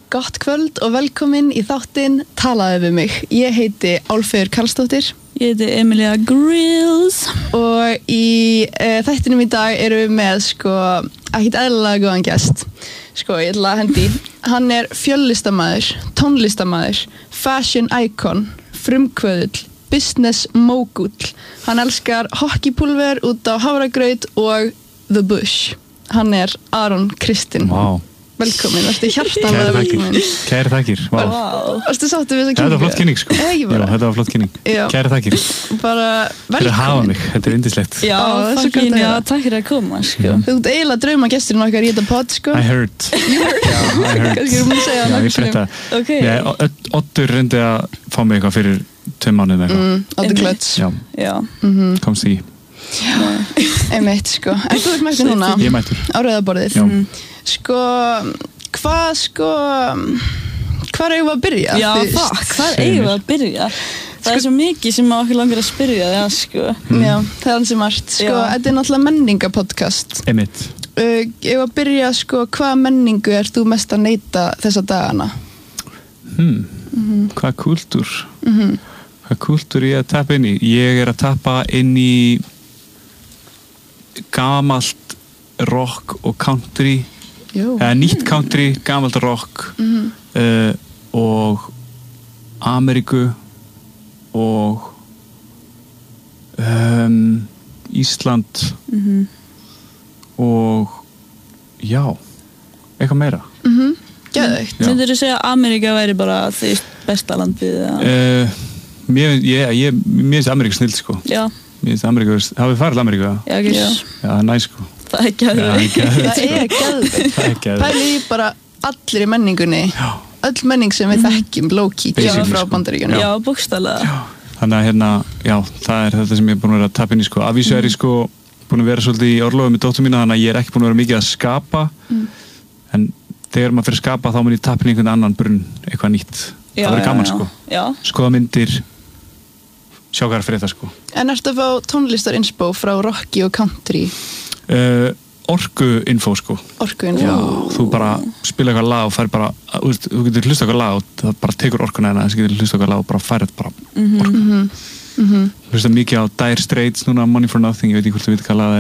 Gott kvöld og velkomin í þáttinn Talaðu við mig. Ég heiti Álfheiður Karlsdóttir. Ég heiti Emilia Grills. Og í þættinum í dag erum við með ekkert eðlilega góðan gest. Ég ætla að hendi. Hann er fjöllistamæður, tónlistamæður, fashion icon, frumkvöðull, business mogul. Hann elskar hockeypulver út á hafragraut og The Bush. Hann er Aron Kristinn. Vá. Velkomin, verður hjartanlega velkomin. Kæri þakkir. Varstu sáttur við þessa kynningu? Þetta var flott kynning, sko. Jú, þetta var flott kynning. Kæri þakkir. Bara velkomin. Fyrir að hafa mig, þetta yndislegt. Já, takk fyrir að koma, sko. Þú ert eiginlega draumagesturinn okkar í þetta pod, sko. I heard. I heard. Kannski erum við að segja það. Já, ég frétta. Okay. Oddur reyndi að fá mig eitthvað fyrir 2 mánuðum eitthvað. Oddur Klöts. Já. Komst því. Einmitt, sko. En þú ert mættur núna. Ég er mættur. Á rauðaborðið. Hvar eigum við að byrja? Já, hvar eigum við að byrja? Það er svo mikið sem okkur langar að spyrja það, sko. Já, það er ansi margt. Þetta er náttúrulega menningapodcast. Einmitt. Eigum við að byrja, hvaða menningu ert þú mest að neyta þessa dagana? Hvað kúltúr? Hvað kúltúr ég að tappa inn í? Ég er að tappa inn í gamalt rock og country. Nýtt country, gamalt rock og Ameríku og Ísland og já, eitthvað meira. Geðveikt. Myndirðu segja að Ameríka væri bara því besta landið? Mér finnst Ameríka snill, sko. Já. Mér finnst Ameríka, hafið farið til Ameríku? Já, ekki. Já, það er næs, sko. Það er geðveikt. Það er geðveikt. Pæli í bara allir í menningunni. Já. Öll menning sem við þekkjum, low-key, frá Bandaríkjunum. Já, bókstaflega. Þannig að það er þetta sem ég er búin að vera að tappa inn í, sko. Af vísu er ég, búin að vera svolítið í orlofi með dóttur mína, þannig að ég er ekki búin að vera mikið að skapa. En þegar maður fyrir að skapa, þá mun ég tappa inn í einhvern annan brunn, eitthvað nýtt. Það verður gaman, sko. Já. Skoða myndir, sjá hvað er fyrir þetta, sko. En ertu að fá tónlistarinspo frá Rocky og country? Orku-info, sko. Orku-info. Já, þú bara spila eitthvað lag og fær bara, þú getur hlusta eitthvað lag og það bara tekur orkuna þess að getur hlusta eitthvað lag og bara færð bara orku. Hlusta mikið á Dire Straits núna, Money for Nothing, ég veit ekki hvort þú veit hvað lag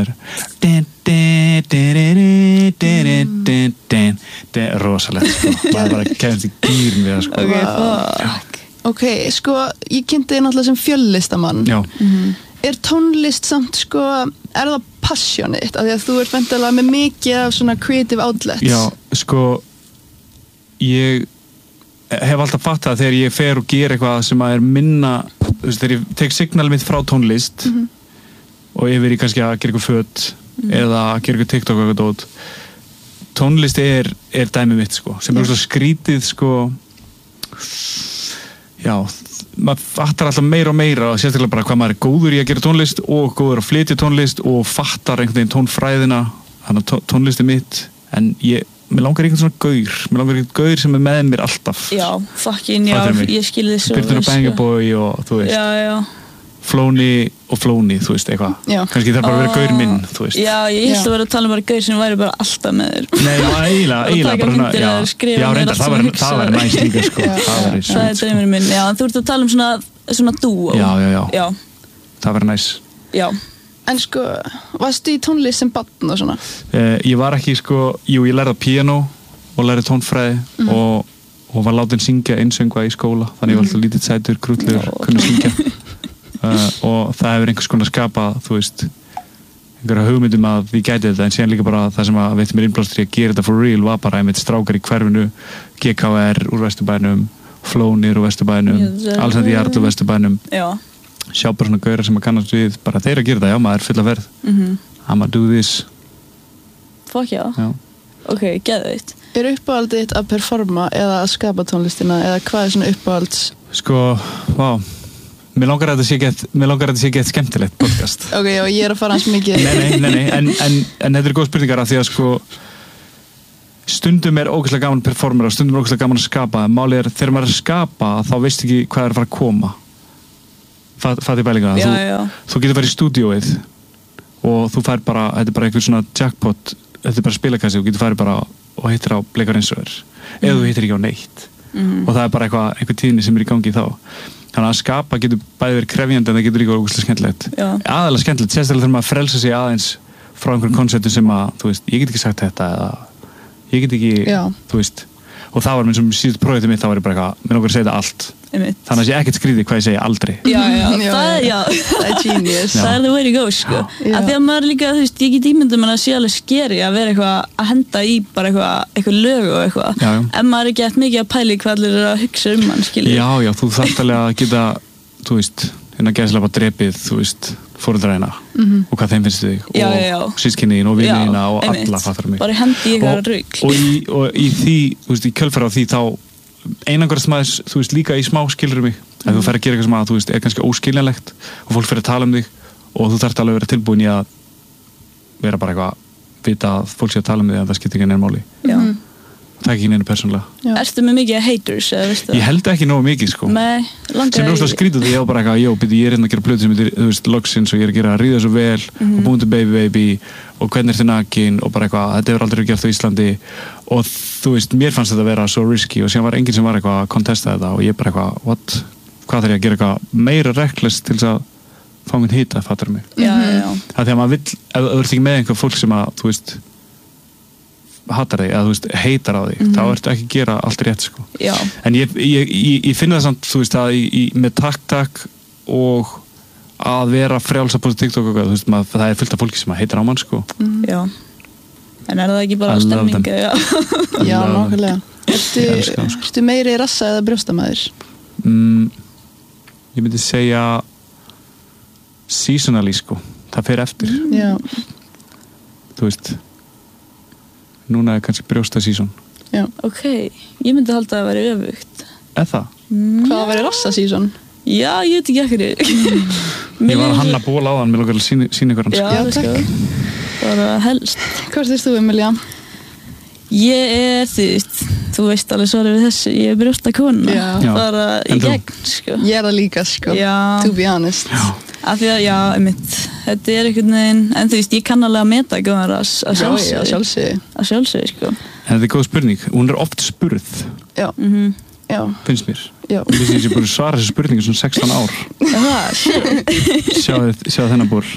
það er. Rosalegt, sko. Maður bara kemst í gýrin við það, sko. Ok, ég kynnti þig náttúrulega sem fjöllistamann. Já. Er tónlist samt, er það passionið þitt? Af því að þú ert væntanlega með mikið af svona creative outlets. Já, ég hef alltaf fattað að þegar ég fer og ger eitthvað sem að er minna, þegar ég tek signalið mitt frá tónlist og yfir í kannski að gera eitthvað föt eða að gera eitthvað TikTok og eitthvað dót. Tónlist er dæmið mitt, sem er svona skrítið, já, maður fattar alltaf meira og meira og sérstaklega bara hvað maður er góður í að gera tónlist og góður að flytja tónlist og fattar einhvern veginn tónfræðina, þannig að tónlist er mitt, en mér langar einhvern svona gaur sem er með mér alltaf. Já, ég skil þið svo. Byrnur og Bang Boy og þú veist. Já. Flóni og Flóni, þú veist, eitthvað. Kannski það bara að vera gaur minn, þú veist. Já, ég ætla að vera að tala um bara gaur sem væri bara alltaf með þér. Nei, eiginlega bara já, reyndar, það væri næst líka, sko. Það er draumurinn minn, já, en þú ert að tala um svona dúo. Já. Það væri næst. Já. En varstu í tónlist sem barn og svona? Ég var ekki, ég lærði píanó og lærði tónfræði og var látin syngja einsöngva í skóla, þannig ég var alltaf lítið sætur, krútlegur, kunni syngja. Og það hefur einhvers konar skapað, þú veist, einhverja hugmyndum að ég gæti þetta, en síðan líka bara það sem að veitti mér innblástur í að gera þetta for real var bara einmitt strákar í hverfinu, GKR úr Vesturbænum, Flónir úr Vesturbænum, Alsandi Jarl úr Vesturbænum. Sjá bara svona gaurar sem að kannast við, bara þeir að gera þetta, já, maður er full af verð. I'ma do this. Fuck já. Ok, geðveikt. Er uppáhaldið þitt að performa eða að skapa tónlistina, eða hvað er svona uppáhalds? Mér langar að þetta sé gett skemmtilegt podcast. Ok, já, ég er að fara hans mikið. Nei, en þetta er góð spurningar af því að stundum er ógeðslega gaman að performera og stundum er ógeðslega gaman að skapa. Málið er, þegar maður er að skapa, þá veist ekki hvað er að fara að koma. Fattu pælinga? Þú getur farið í stúdíóið og þú fær bara, þetta er bara einhver svona jackpot, þetta er bara spilakassi og getur farið bara og hittir á bleikar eins og þér. eða þú hittir ekki á neitt og það er bara einhver tíðni sem í gangi þá þannig að skapa getur bæði verið krefjandi en það getur líka ógeðslega skemmtilegt aðalega skemmtilegt, sérstaklega þegar maður frelsa sig aðeins frá einhverjum konseptum sem að þú veist, ég get ekki sagt þetta eða ég get ekki, þú veist og það var minn sem síðust prófið mitt, þá var ég bara eitthvað mér langar að segja þetta allt þannig að ég ekkert skrítið hvað ég segja aldrei það er genius það er the way to go sko af því að maður líka, þú veist, ég get ímyndum að sé alveg skeri að vera eitthvað að henda í bara eitthvað lög og eitthvað en maður er ekki eftir mikið að pæli hvað allir er að hugsa hann skilur já, þú þarft alveg að geta þú veist, hérna gæslega drepið þú veist, fóreldræna og hvað þeim finnst þig og sískinniðin og vinniðina og alla fattar mig bara hendi í eitthvað rugl og í því, þú veist, í kjölfara á því þá einangrast maður, þú veist, líka í smá skilur mig, að þú fer að gera eitthvað sem að þú veist, er kannski óskiljanlegt og fólk fer að tala þig og þú þarft alveg að vera tilbúin í að vera bara eitthvað vita að fólk sé að tala þig en það skiptir ekki neina máli það er ekki neina persónulega Ertu með mikið haters, eða veistu það? Ég held ekki nógu mikið, sko Nei, sem er óslega skrítið því ég var bara eitthvað ég er hérna að gera plötu sem heitir, þú veist, Logsins og ég er að gera Ríða svo vel og Búin to Baby og Hvernig ertu nakin og bara eitthvað, þetta hefur aldrei verið gert á Íslandi og þú veist, mér fannst þetta að vera svo risky og síðan var enginn sem var eitthvað að contesta þetta og ég bara eitthvað, what? Hvað þarf ég að gera eitthvað meira reckless til þess að fá minn hita, fattar mig? Það þegar maður vill, ef þú ert ekki með einhver fólk sem að, þú veist, hatar þig, eða þú veist, heitar á þig þá ertu ekki að gera allt rétt, sko en ég finna það samt, þú veist, að með takk og að vera frjáls að posta TikTok og þú veist, það er fullt af fólki sem heitar á mann, sko Já En er það ekki bara stemning? Já, nákvæmlega Ertu meiri rassa eða brjóstamæður? Ég myndi segja seasonally, sko það fer eftir Já Þú veist núna er kannski brjósta season Já Ok, ég myndi halda að það væri öfugt Eða það? Hvað að væri rassa season? Já, ég veit ekki ekkur Ég var að hanna ból á þann, mér langar að sína ykkur hans Já, takk Bara helst Hvað veist þú, Emilia? Ég þú veist alveg svarið við þessu ég er brjósta kona bara í gegn, sko Ég er það líka, sko, to be honest Af því að, einmitt þetta er einhvern veginn, en þú veist, ég kann alveg að meta góðan rass að sjálfsögðu, sko En þetta er góð spurning, hún er oft spurð Já finnst mér Já. Ég sé búin að svara þessu spurningu svona 16 ár Sjáðu þennan búr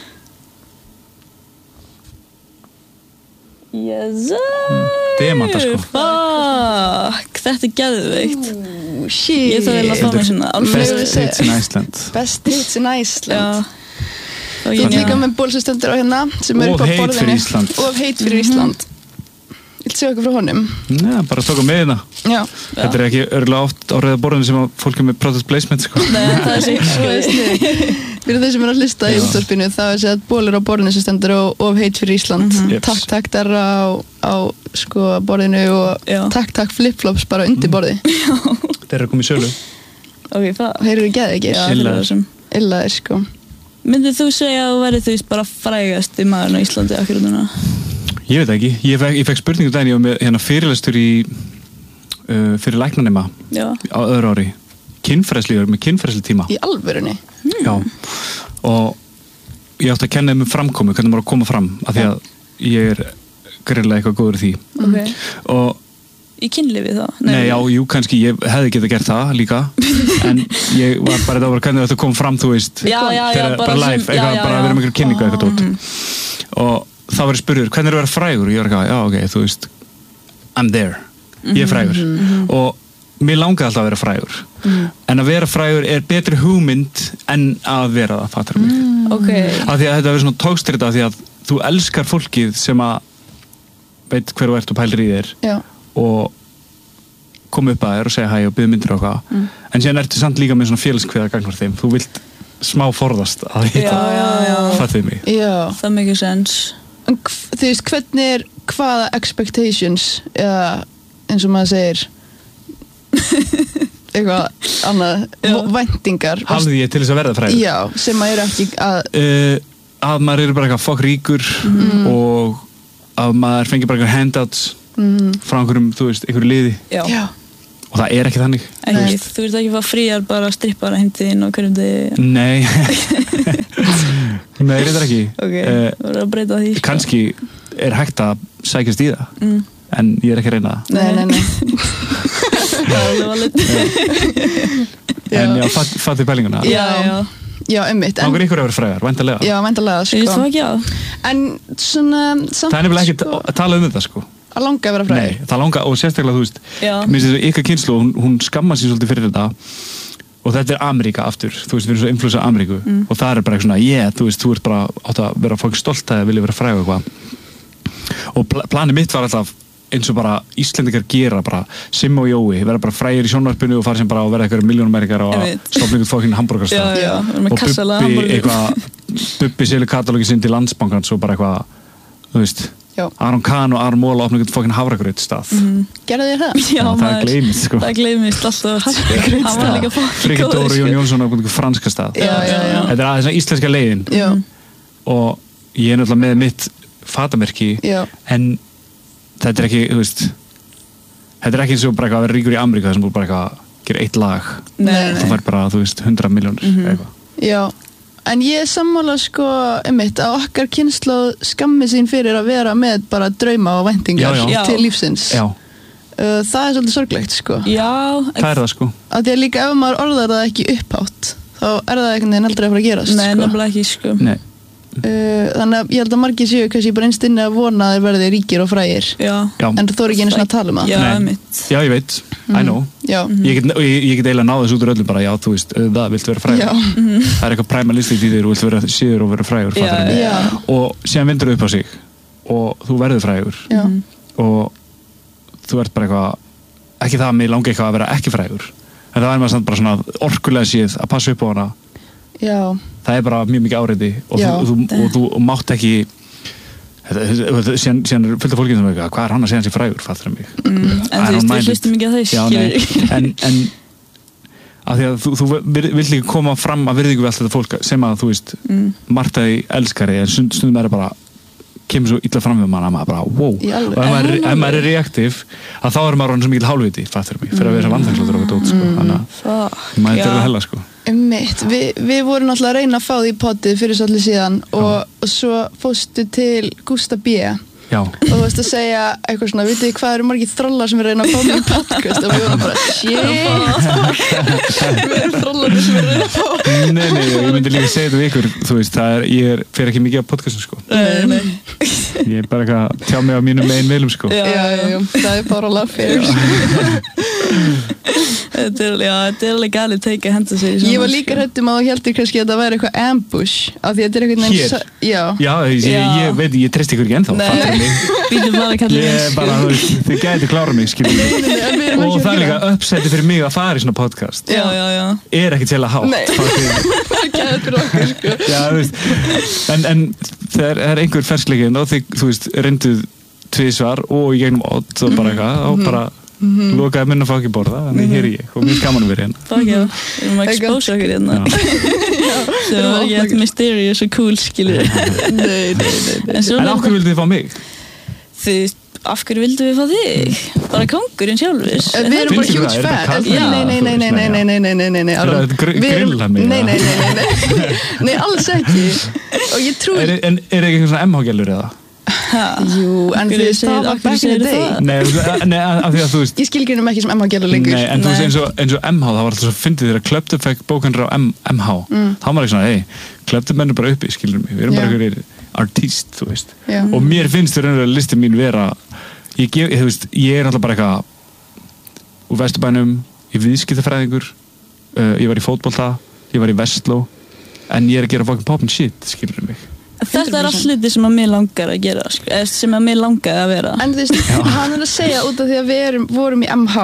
Yes Demanta, sko Fuck, þetta er geðveikt Shit Ég þarf vel að fá mig svona Best hits in Iceland Best hits in Iceland Þú ert líka með ból sem stendur á hérna sem er upp á borðinu Og heit fyrir Ísland Og heit fyrir Ísland Viltu sjá eitthvað frá honum? Nei, bara tóka með hérna Já Þetta er ekki örgulega oft á rauða borðinu sem að fólk er með product placement, sko Nei, það er sér Fyrir þau sem er að hlusta í útvarpinu þá er sett bólur á borðinu sem stendur og heit fyrir Ísland Takk derra á sko borðinu og takk flip-flops bara undir borði Þeir eru komið í sölu Ok, það Þeir eru geðveikir Illaðir, sko Myndið þú segja að þú verið þú bara frægast í maðurinn á Íslandi akkur núna? Ég veit ekki, ég fekk spurningu daginn, ég var með hérna fyrirlestur fyrir læknanema á öðru ári kynfræðslegur með kynfræðslutíma Í alvörunni? Já, og ég átti að kenna þeim framkomu, hvernig maður að koma fram af því að ég er greinilega eitthvað góður í því og Í kynlífi þá? Nei, jú, kannski, ég hefði getað gert það líka en ég var bara þetta hvernig þetta kom fram, þú veist bara live, bara að vera með einhver kynningu eitthvað tótt og þá var ég spurður, hvernig er að vera frægur? Og ég var eitthvað, já, ok, þú veist I'm there, ég er frægur og mér langaði alltaf að vera frægur en að vera frægur er betri hugmynd en að vera það, fattar mig af því að þetta verður svona tókstrita af því að þú elskar fólkið sem að veit hver þú ert og pælir í þér og koma upp að þér og segja hæ og byggja myndir og hvað en síðan ertu samt líka með svona félagskveða gangvar þeim, þú vilt smá forðast að hitta fattuð mig það mikið sens þú veist, hvernig er hvaða expectations eða eins og maður segir eitthvað annað væntingar hafði ég til þess að verða frægur já, sem maður er ekki að maður er bara eitthvað fokk ríkur og að maður fengi bara eitthvað handouts frá einhverjum, þú veist, einhverju liði já. Og það er ekki þannig þú ert ekki að fríar bara strippara heimtiðinn og hverjum þið nei nei, reyndar ekki þú verður að breyta því kannski er hægt að sækjast í það en ég ekki að reyna það. Nei. En já, fattu pælinguna. Já, einmitt. Langar ykkur að vera frægar, væntanlega. Já, væntanlega, sko. Ég svo ekki á. En svona... Það er nefnilega ekki að tala þetta, sko. Að langa að vera frægar. Nei, það langa, og sérstaklega, þú veist, minnst þess að ykkar kynslóð, hún skammar sér svolítið fyrir þetta. Og þetta er Ameríka aftur, þú veist, við erum svo influensa Ameríku og það er bara eitthvað svona, þú veist, þú ert bara átt að vera fólk stolt að vilja vera fræg og eitthvað. Og planið mitt var alltaf eins og bara Íslendingar gera bara Simmi og Jói, vera bara frægir í sjónvarpinu og fara sem bara að vera eitthvað milljónumæringar og stofna ykkur fólkinn hambúrgarstað. Og Bubbi selur katalógi sinn til Landsbankans og bara eitthvað, þú veist, Aron Kahn og Aron Móla opna ykkur fólkinn hafragraut stað. Gerðu þér það? Já, það gleymist, sko. Það gleymist alltaf. Hann var líka fólk í Frikki Dóra og Jón Jónsson opna ykkur franska stað. Þetta er aðeins íslenska leiðin. Og ég er náttúrulega með mitt fatamerki, en þetta er ekki, þú veist, þetta er ekki eins og bara eitthvað að vera ríkur í Ameríka sem búið bara eitthvað að gera eitt lag. Það fær bara, þú veist, 100 milljónir eitthvað. Já, en ég er sammála sko einmitt að okkar kynslóð skammi sín fyrir að vera með bara drauma og væntingar til lífsins. Já. Það er svolítið sorglegt, sko. Já. Það er það, sko. Að því að líka ef maður orðar það ekki upphátt, þá er það einhvern veginn aldrei að fara að gerast, Nei, nefnilega ekki, sko. Nei. Þannig að ég held að margir séu kannski bara innst inni að vona að þeir verði ríkir og frægir. En þú þorir ekki einu svona að tala um það. Já, ég veit, I know. Ég get eiginlega náða þessu út úr öllum bara, já, þú veist, það viltu vera frægur. Það er eitthvað primalistíkt í þér og viltu vera síður og vera frægur, og síðan vindur þú upp á sig og þú verður frægur og þú ert bara eitthvað, ekki það að mig langi eitthvað að vera ekki frægur, en það er maður bara svona orkulega séð að passa upp á hana. Það er bara mjög mikið áreiti og þú mátt ekki síðan er fullt af fólkið sem er hvað er hann að segja hans í frægur, fattur mig en þú veist, við hlustum ekki að þau en af því að þú vill ekki koma fram að virðingu við allt þetta fólk sem að þú veist margt að því elskari en stundum er bara kemur svo illa fram við mann að maður bara wow og ef maður er reaktiv að þá er maður hann svo mikil hálfviti, fattur mig, fyrir að vera svo vandfængslóttur og dót, sko, þannig að maður þurfa að hella, sko. Við vorum náttúrulega að reyna að fá því í poddið fyrir svolítið síðan og svo fórstu til Gústa B. Og þú veist að segja eitthvað svona, vitið þið hvað eru margir þrollar sem er reyna að fá mig í podcast og við vorum bara, shit við erum þrollarnir sem er reyna að fá Nei, ég myndi líka segja þetta við ykkur, þú veist, ég fer ekki mikið á podcastum, sko. Nei. Ég er bara eitthvað að tjá mig á mínum megin veilum, sko. Já, það er bara alveg fyrir Þetta er alveg galið teik að henda sig. Ég var líka hrættum að þú heldur kannski að það væri eitthvað ambush af því að þetta er eitthvað Hér? Ég veit, ég treysti ykkur ekki ennþá. Býtum bara að kalla ég bara, þú veist, þið gæti klára mig, skiljum og það er líka uppsetti fyrir mig að fara í svona podcast er ekki til að hátt það gæti fyrir okkur, sko já, þú veist en þegar er einhver fersleiki þá þú veist, reynduð tvisvar og í gegnum odd og bara eitthvað og bara lokaði minna að fá ekki borða þannig hér er ég og mér gaman að vera hérna Takk, já, við erum að expósa okkur hérna það var ekki eitthvað mysterious og cool, skiljum Nei En af hverju vildu þið fá mig? Þið, af hverju vildu við fá þig? Bara kóngurinn sjálfur Við erum bara huge fan Nei grilla mig Nei, alls ekki og ég trúi En er ekki eitthvað svona MH-gælur eða? Jú, en þú veist, það var back in the day Nei, af því að þú veist Ég skilgreinum ekki sem MH-gælur lengur Nei, en þú veist eins og MH, það var alltaf svo fyndið þegar Club Dub fekk bókanir á MH þá var ekki svona, Club Dub mennur bara uppi, skilur mig Við erum bara einhverjir artíst, þú veist og mér finnst þau raunverulega listin mín vera ég er alltaf bara eitthvað úr Vesturbænum ég viðskiptafræðingur ég var í fótbolta, ég var í Vestló en ég er að gera fucking pop and shit, skilur mig Þetta er allt hluti sem að mér langar að gera sem að mér langar að vera En þú veist, hann er að segja út af því að við vorum í MH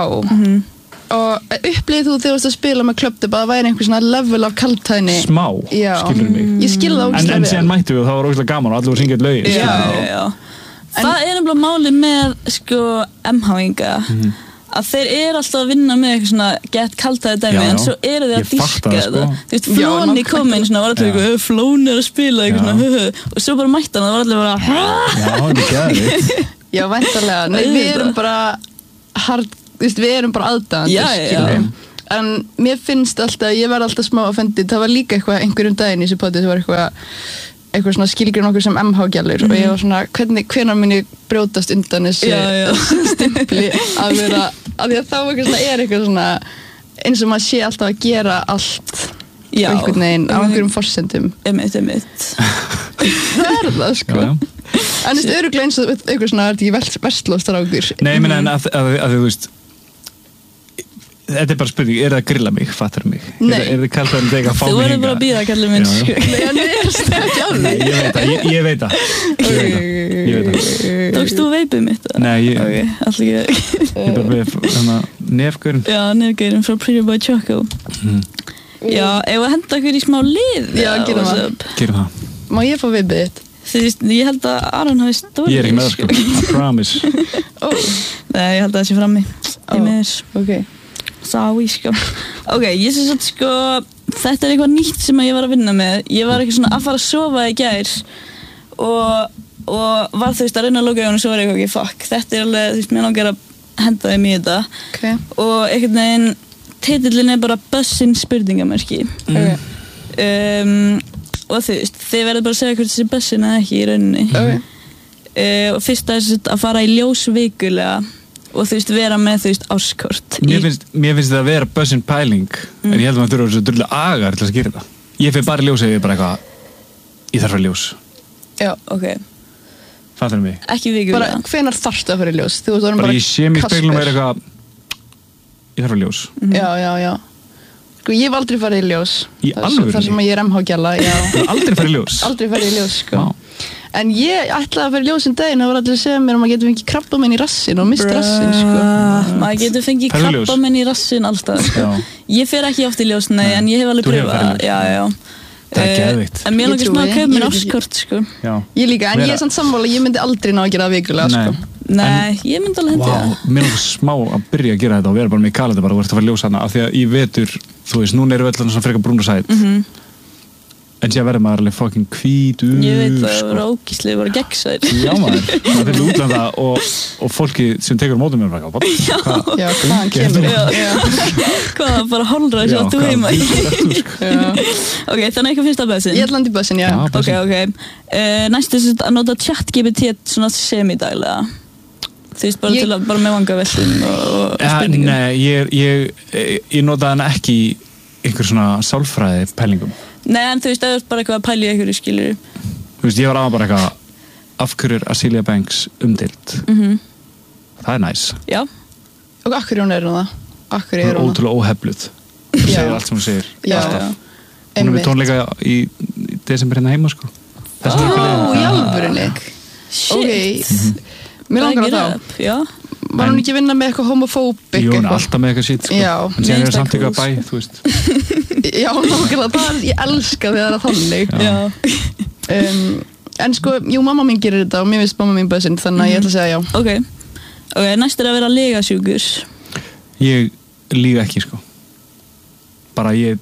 og upplýðið þú þegar þú varst að spila með Club Dub að það væri einhver svona level af kaltæðni smá, skilur mig Ég skil það ógeðslega vel En síðan mættu við og það var ógeðslega gaman og allir voru að syngja lögin Já Það er nefnilega máli með sko MH-inga að þeir eru alltaf að vinna með eitthvað svona gett kaltæði dæmi en svo eru þeir að dýrka þetta Þú veist, Flóni kom inn svona var alltaf eitthvað Flóni er að spila eitthvað svona og svo bara mætti hann og það var allir bara Já, það er gæðið Já, væntanlega Nei, við erum bara við erum bara aðdáðandi en mér finnst alltaf, ég var alltaf smá offended það var líka eitthvað einhverjum daginn í þessu poddi það var eitthvað svona skilgrinn okkur sem MH-gjallur og ég var svona, hvenær mun ég brjótast undan þessu stimpli að vera, að því að þá eitthvað svona eins og maður sé alltaf að gera allt einhvern veginn á einhverjum forsendum. Einmitt. Það það, sko. En þetta örugglega eins og eitthvað svona, er þetta ekki vestlófstrákur? Nei, ég meina, en að þú veist, þetta bara spurning, það að grilla mig, fattar mig? Nei. Þið kallt að þetta að fá mig Þú verður bara að bíða, kallið minn. Nei, en við erum ekki á því. Ég veit það. Tókst þú veipið mitt? Nei, alltaf ekki. Ég bara með nefgurinn. Já, nefgurinn frá Pretty Boy Choco. Já, ef að henda okkur í smá lið. Já, gerum það. Má ég fá veipið þitt? Þú veist, ég held að Aron hafi stórið. Ég er ekki með það, sko. I promise. Nei, ég held að það sé frammi. Ég með þess. Ok. Sái, sko. Ok, ég sé svo, sko, þetta er eitthvað nýtt sem ég var að vinna með. Ég var eitthvað svona að fara að sofa í gær og var þú veist að reyna að loka í hún og svo var ég ekki, fuck, þetta er alveg, þú veist, mér langar að henda þeim í þetta. Okay. Og einhvern veginn, titillinn er bara bussin spurningamerki. Og þú veist, þið verður bara að segja hvort þessi bussin eða ekki í rauninni. Og fyrst að fara í ljós vikulega og þú veist, vera með þú veist árskort. Mér finnst þetta að vera bussin pæling, en ég held að maður þurfa svo drullu agar til að gera þetta. Ég fyrir bara ljós ef ég bara ég þarf að ljós. Já, ok. Fattar mig? Ekki vikulega. Bara hvenær þarftu að fara í ljós? Bara ég sé mér í speglum og eitthvað, ég þarf að ljós. Já. Sko, ég hef aldrei farið í ljós. Í alvöru? Þar sem ég er MH-gjalla, já. Þú hef aldrei farið í ljós? Aldrei farið í ljós, sko. Vá. En ég ætlaði að fara í ljós daginn, það var allir að segja mér að maður getur fengið krabbamein í rassin og mist rassin, sko. Maður getur fengið krabbamein í rassin alltaf, sko. Ég fer ekki oft í ljós, nei, en ég hef alveg pröfað. Já. Það er geðvikt. En mér langar smá að kaupa mér áskort, sko. Já. Ég líka, en ég er samt sammála, ég myndi aldrei ná að gera það vikulega, sko. Nei, ég myndi alveg hendi það. Mér langar smá að byrja að gera þetta og vera bara með í kalenda bara og verður að fara ljós hana af því að í vetur, þú veist, núna eru við allir svona frekar brún og sæt. En síðan verður maður alveg fucking hvítur. Ég veit það, það voru ógíslega, það voru gegnsæðir. Já maður, það er til útlanda og fólki sem tekur mótum mér bara Já, hvaðan kemur Hvað, bara holra þess að þú heima Ok, þannig eitthvað finnst það bussin? Ég landi bussin, já. Ok. Næstu að nota ChatGPT svona semidaglega. Þú veist, bara með vangaveltum og spurningum. Nei, ég nota hana ekki í einhver svona sálfræði pælingum. Nei, en þú veist, það er bara eitthvað að pæla í einhverju, skilur. Þú veist, ég var bara eitthvað af hverju er Azealia Banks umdeild. Það er næs. Já. Og af hverju hún er hún það? Af hverju er hún það? Ótrúlega óhefluð. Hún segir allt sem hún segir. Já. Hún er með tónleika í desember hérna heima, sko. Í alvörunni. Shit. Mér langar að þá. Já. Var hún ekki að vinna með eitthvað homofóbik? Jú, hún er alltaf með eitthvað shit, sko. Já. En síðan er samt eitthvað bæ, þú veist. Já, nákvæmlega, ég elska þegar það er þannig. Já. En sko, jú, mamma mín gerir þetta og mér finnst mamma mín bussin, þannig að ég ætla að segja já. Ok, næst er að vera legasjúkur. Ég líga ekki, sko. Bara ég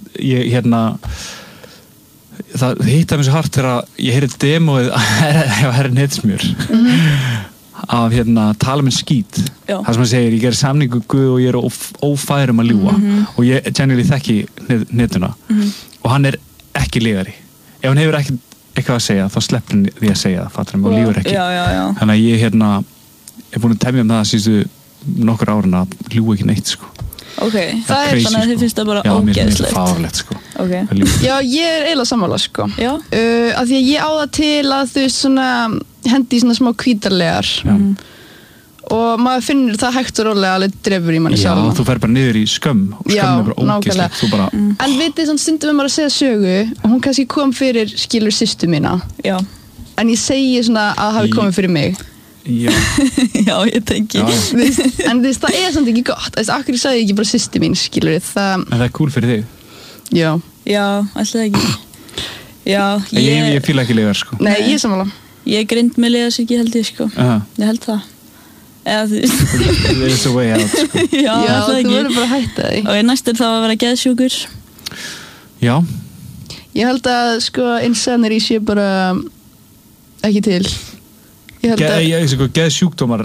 það hitta mér svo hart þegar ég heyrði demóið hjá Herri Netsmjör. Af tala með skít. Það sem hann segir, ég gerir samningu Guð og ég er ófær að ljúga og ég genuinely þekki netuna og hann er ekki lygari. Ef hann hefur ekki eitthvað að segja þá sleppur hann því að segja það, fattar hann, og ljúgur ekki. Þannig að ég er búin að temja það síðustu nokkur árin að ljúga ekki neitt, sko. Ok, það er þannig að þið finnst það bara ógeðslegt. Já, mér finnst það fárlegt, sko. Já, ég er eiginlega sammála, sko. Já. Af því að ég á það til að þú veist svona hendi í svona smá hvítarlegar og maður finnir það hægt og rólega alveg drefur í manni sjálf. Já, þú fer bara niður í skömm og skömm er bara ógeðslegt. En vitið, svona stundum við maður að segja sögu og hún kannski kom fyrir skilur systur mína. Já. En ég segi svona að það hafi komið fyrir mig. Já. Já, ég tengi. En það er samt ekki gott. Akkur ég sagði ekki bara systur mín, skilur þið. En það er cool fyrir þig. Já. Já, alltaf ekki. Já, ég fíla ekki legar, sko. Nei, ég sammála. Ég grind með legas ekki, held ég, sko. Ég held það. Eða þú veist. There's a way out, sko. Já, alltaf ekki. Þú verður bara að hætta því. Og næst er það að vera geðsjúkur. Já. Ég held að, sko, insanity sé bara ekki til. Geðsjúkdómar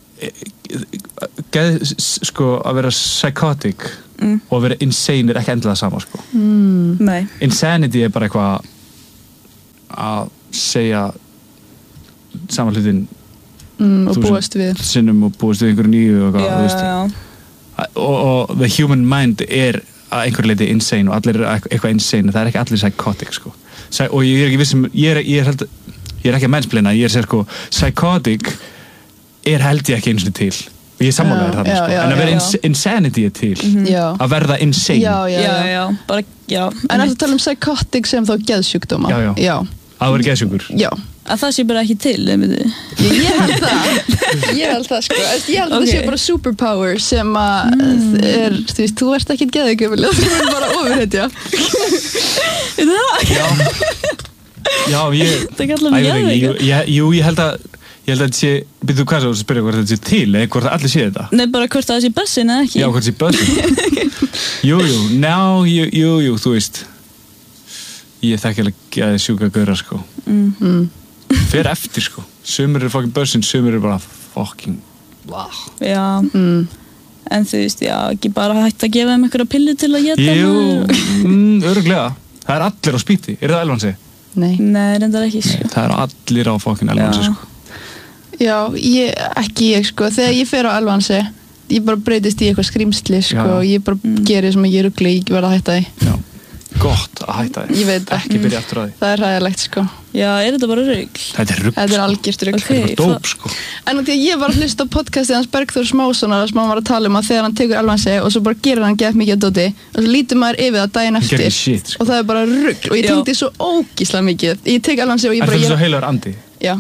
sko að vera psychotic og að vera insane er ekki endilega sama, sko. Nei. Insanity er bara eitthvað að segja sama hlutin og búast við sinnum og búast við einhverju nýju og og the human mind að einhverju leiti insane og allir eitthvað insane, það ekki allir psychotic sko. Og ég ekki vissum ég er ekki að mennsplina, ég sér sko psychotic held ég ekki eins og til og ég sammálaður þarna sko, en að vera insanity til að verða insane bara, en að tala psychotic sem þá geðsjúkdóma að vera geðsjúkur að það sé bara ekki til ég held það sko ég held það sé bara superpower sem að þú ert ekki geðugjöfulega, þú er bara ofurhetja ég held að þetta sé, byrju hvað svo spyrja hvort þetta sé til eða hvort allir sé þetta Nei, bara hvort það sé bussin eða ekki hvort sé bussin jú, þú veist ég þekki alveg að sjúka gauðra sko fer eftir sko sumir fucking bussin, sumir bara fucking en þú veist, ekki bara hægt að gefa þeim einhverja pillu til að geta örugglega, það allir á spýti, það Elvansi? Nei, reyndar ekki sko. Það allir á fucking Elvansi sko ekki ég sko, þegar ég fer á Elvansi ég bara breytist í eitthvað skrýmsli sko, ég bara gerir sem ég rugli, ég verða að hætta því gott að hætta því, ég veit ekki byrja aftur að því það hræðilegt sko þetta bara rugl? Þetta er algjört rugl þetta er dóp sko en því að ég var að hlusta á podcastið hans Bergþórs Mássonar sem hann var að tala að þegar hann tekur Elvansi og svo bara gerir hann gett mikið að dóti og svo lítur maður yfir það daginn eftir shit, sko. og það er bara rugl og ég tengdi svo ógíslega mikið ég tek Elvansi og ég bara það er svo heilagur andi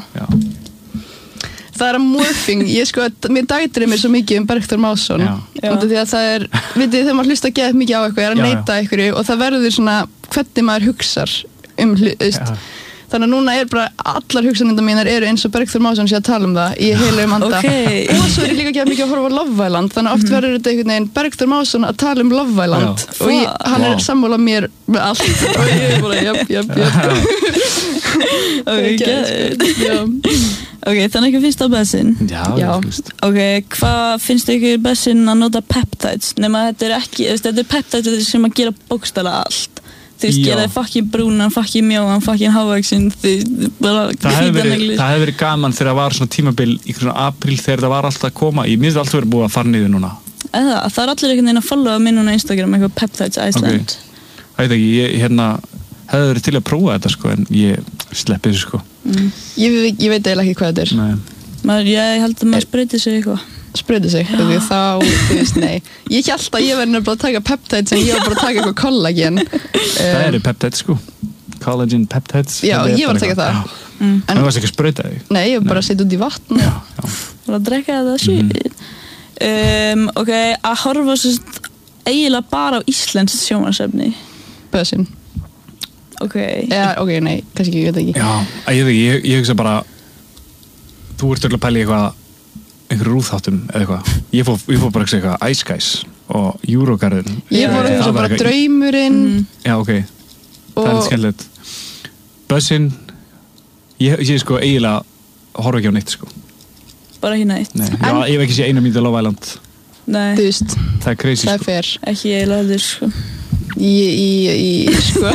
það er að morphing, mér dætrir mér svo mikið Bergþór Másson því að það er, vitið þegar maður hlusta gett mikið á eitthvað að neita einhverju og það verður svona hvernig maður hugsar þannig að núna er bara allar hugsanindar mínar eru eins og Bergþór Másson sé að tala það í heilum anda og svo er ég líka gett mikið að horfa á Love Island þannig að oft verður þetta einhvern veginn Bergþór Másson að tala Love Island og hann sammála mér með allt og ég er bara Ok, þannig ekki finnst það bessin? Já. Ok, hvað finnst ykkur bessin að nota peptides? Nema þetta er ekki, þetta er peptides sem að gera bókstaflega allt. Þú veist, gera þið fucking brúnan, fucking mjóan, fucking hávaksin, bara hvítaneglis. Það hefði verið gaman þegar það var svona tímabil í svona apríl þegar það var alltaf að koma. Ég minnst alltaf verið búið að fara niður núna. Það er allir einhvern veginn að followa minn núna Instagram, eitthvað Peptides Iceland. Það veit ekki, ég hefði verið til að prófa þetta sko, en ég sleppi þessu sko. Ég veit eiginlega ekki hvað þetta er. Ég held að maður sprauti sig eitthvað. Sprauti sig? Þá, þú veist, nei. Ég held að ég verði bara að taka peptides en ég var bara að taka eitthvað kollagen. Það eru peptides sko. Collagen peptides. Já, ég var að taka það. En það varst ekki að sprauta þig? Nei, ég var bara að setja út í vatn. Bara að drekka þetta shit. Ok, að horfa eiginlega bara á íslenskt sjónvarpsefni. Bössin. Ok, nei, kannski ég veit ekki. Já, ég veit ekki, ég hugsa bara þú ert öll að pæla í einhverju rúðþáttum eða eitthvað. Ég fór bara að segja eitthvað Ice Guys og Eurogarden. Ég fór að hugsa bara Draumurinn. Já, ok, það er skemmtilegt. Bössin, ég sko eiginlega horfa ekki á neitt sko. Bara ekki neitt? Nei, ég hef ekki séð eina mínútu á Love Island. Nei. Þú veist, það er crazy það er fair. Ekki eiginlega heldur sko. Sko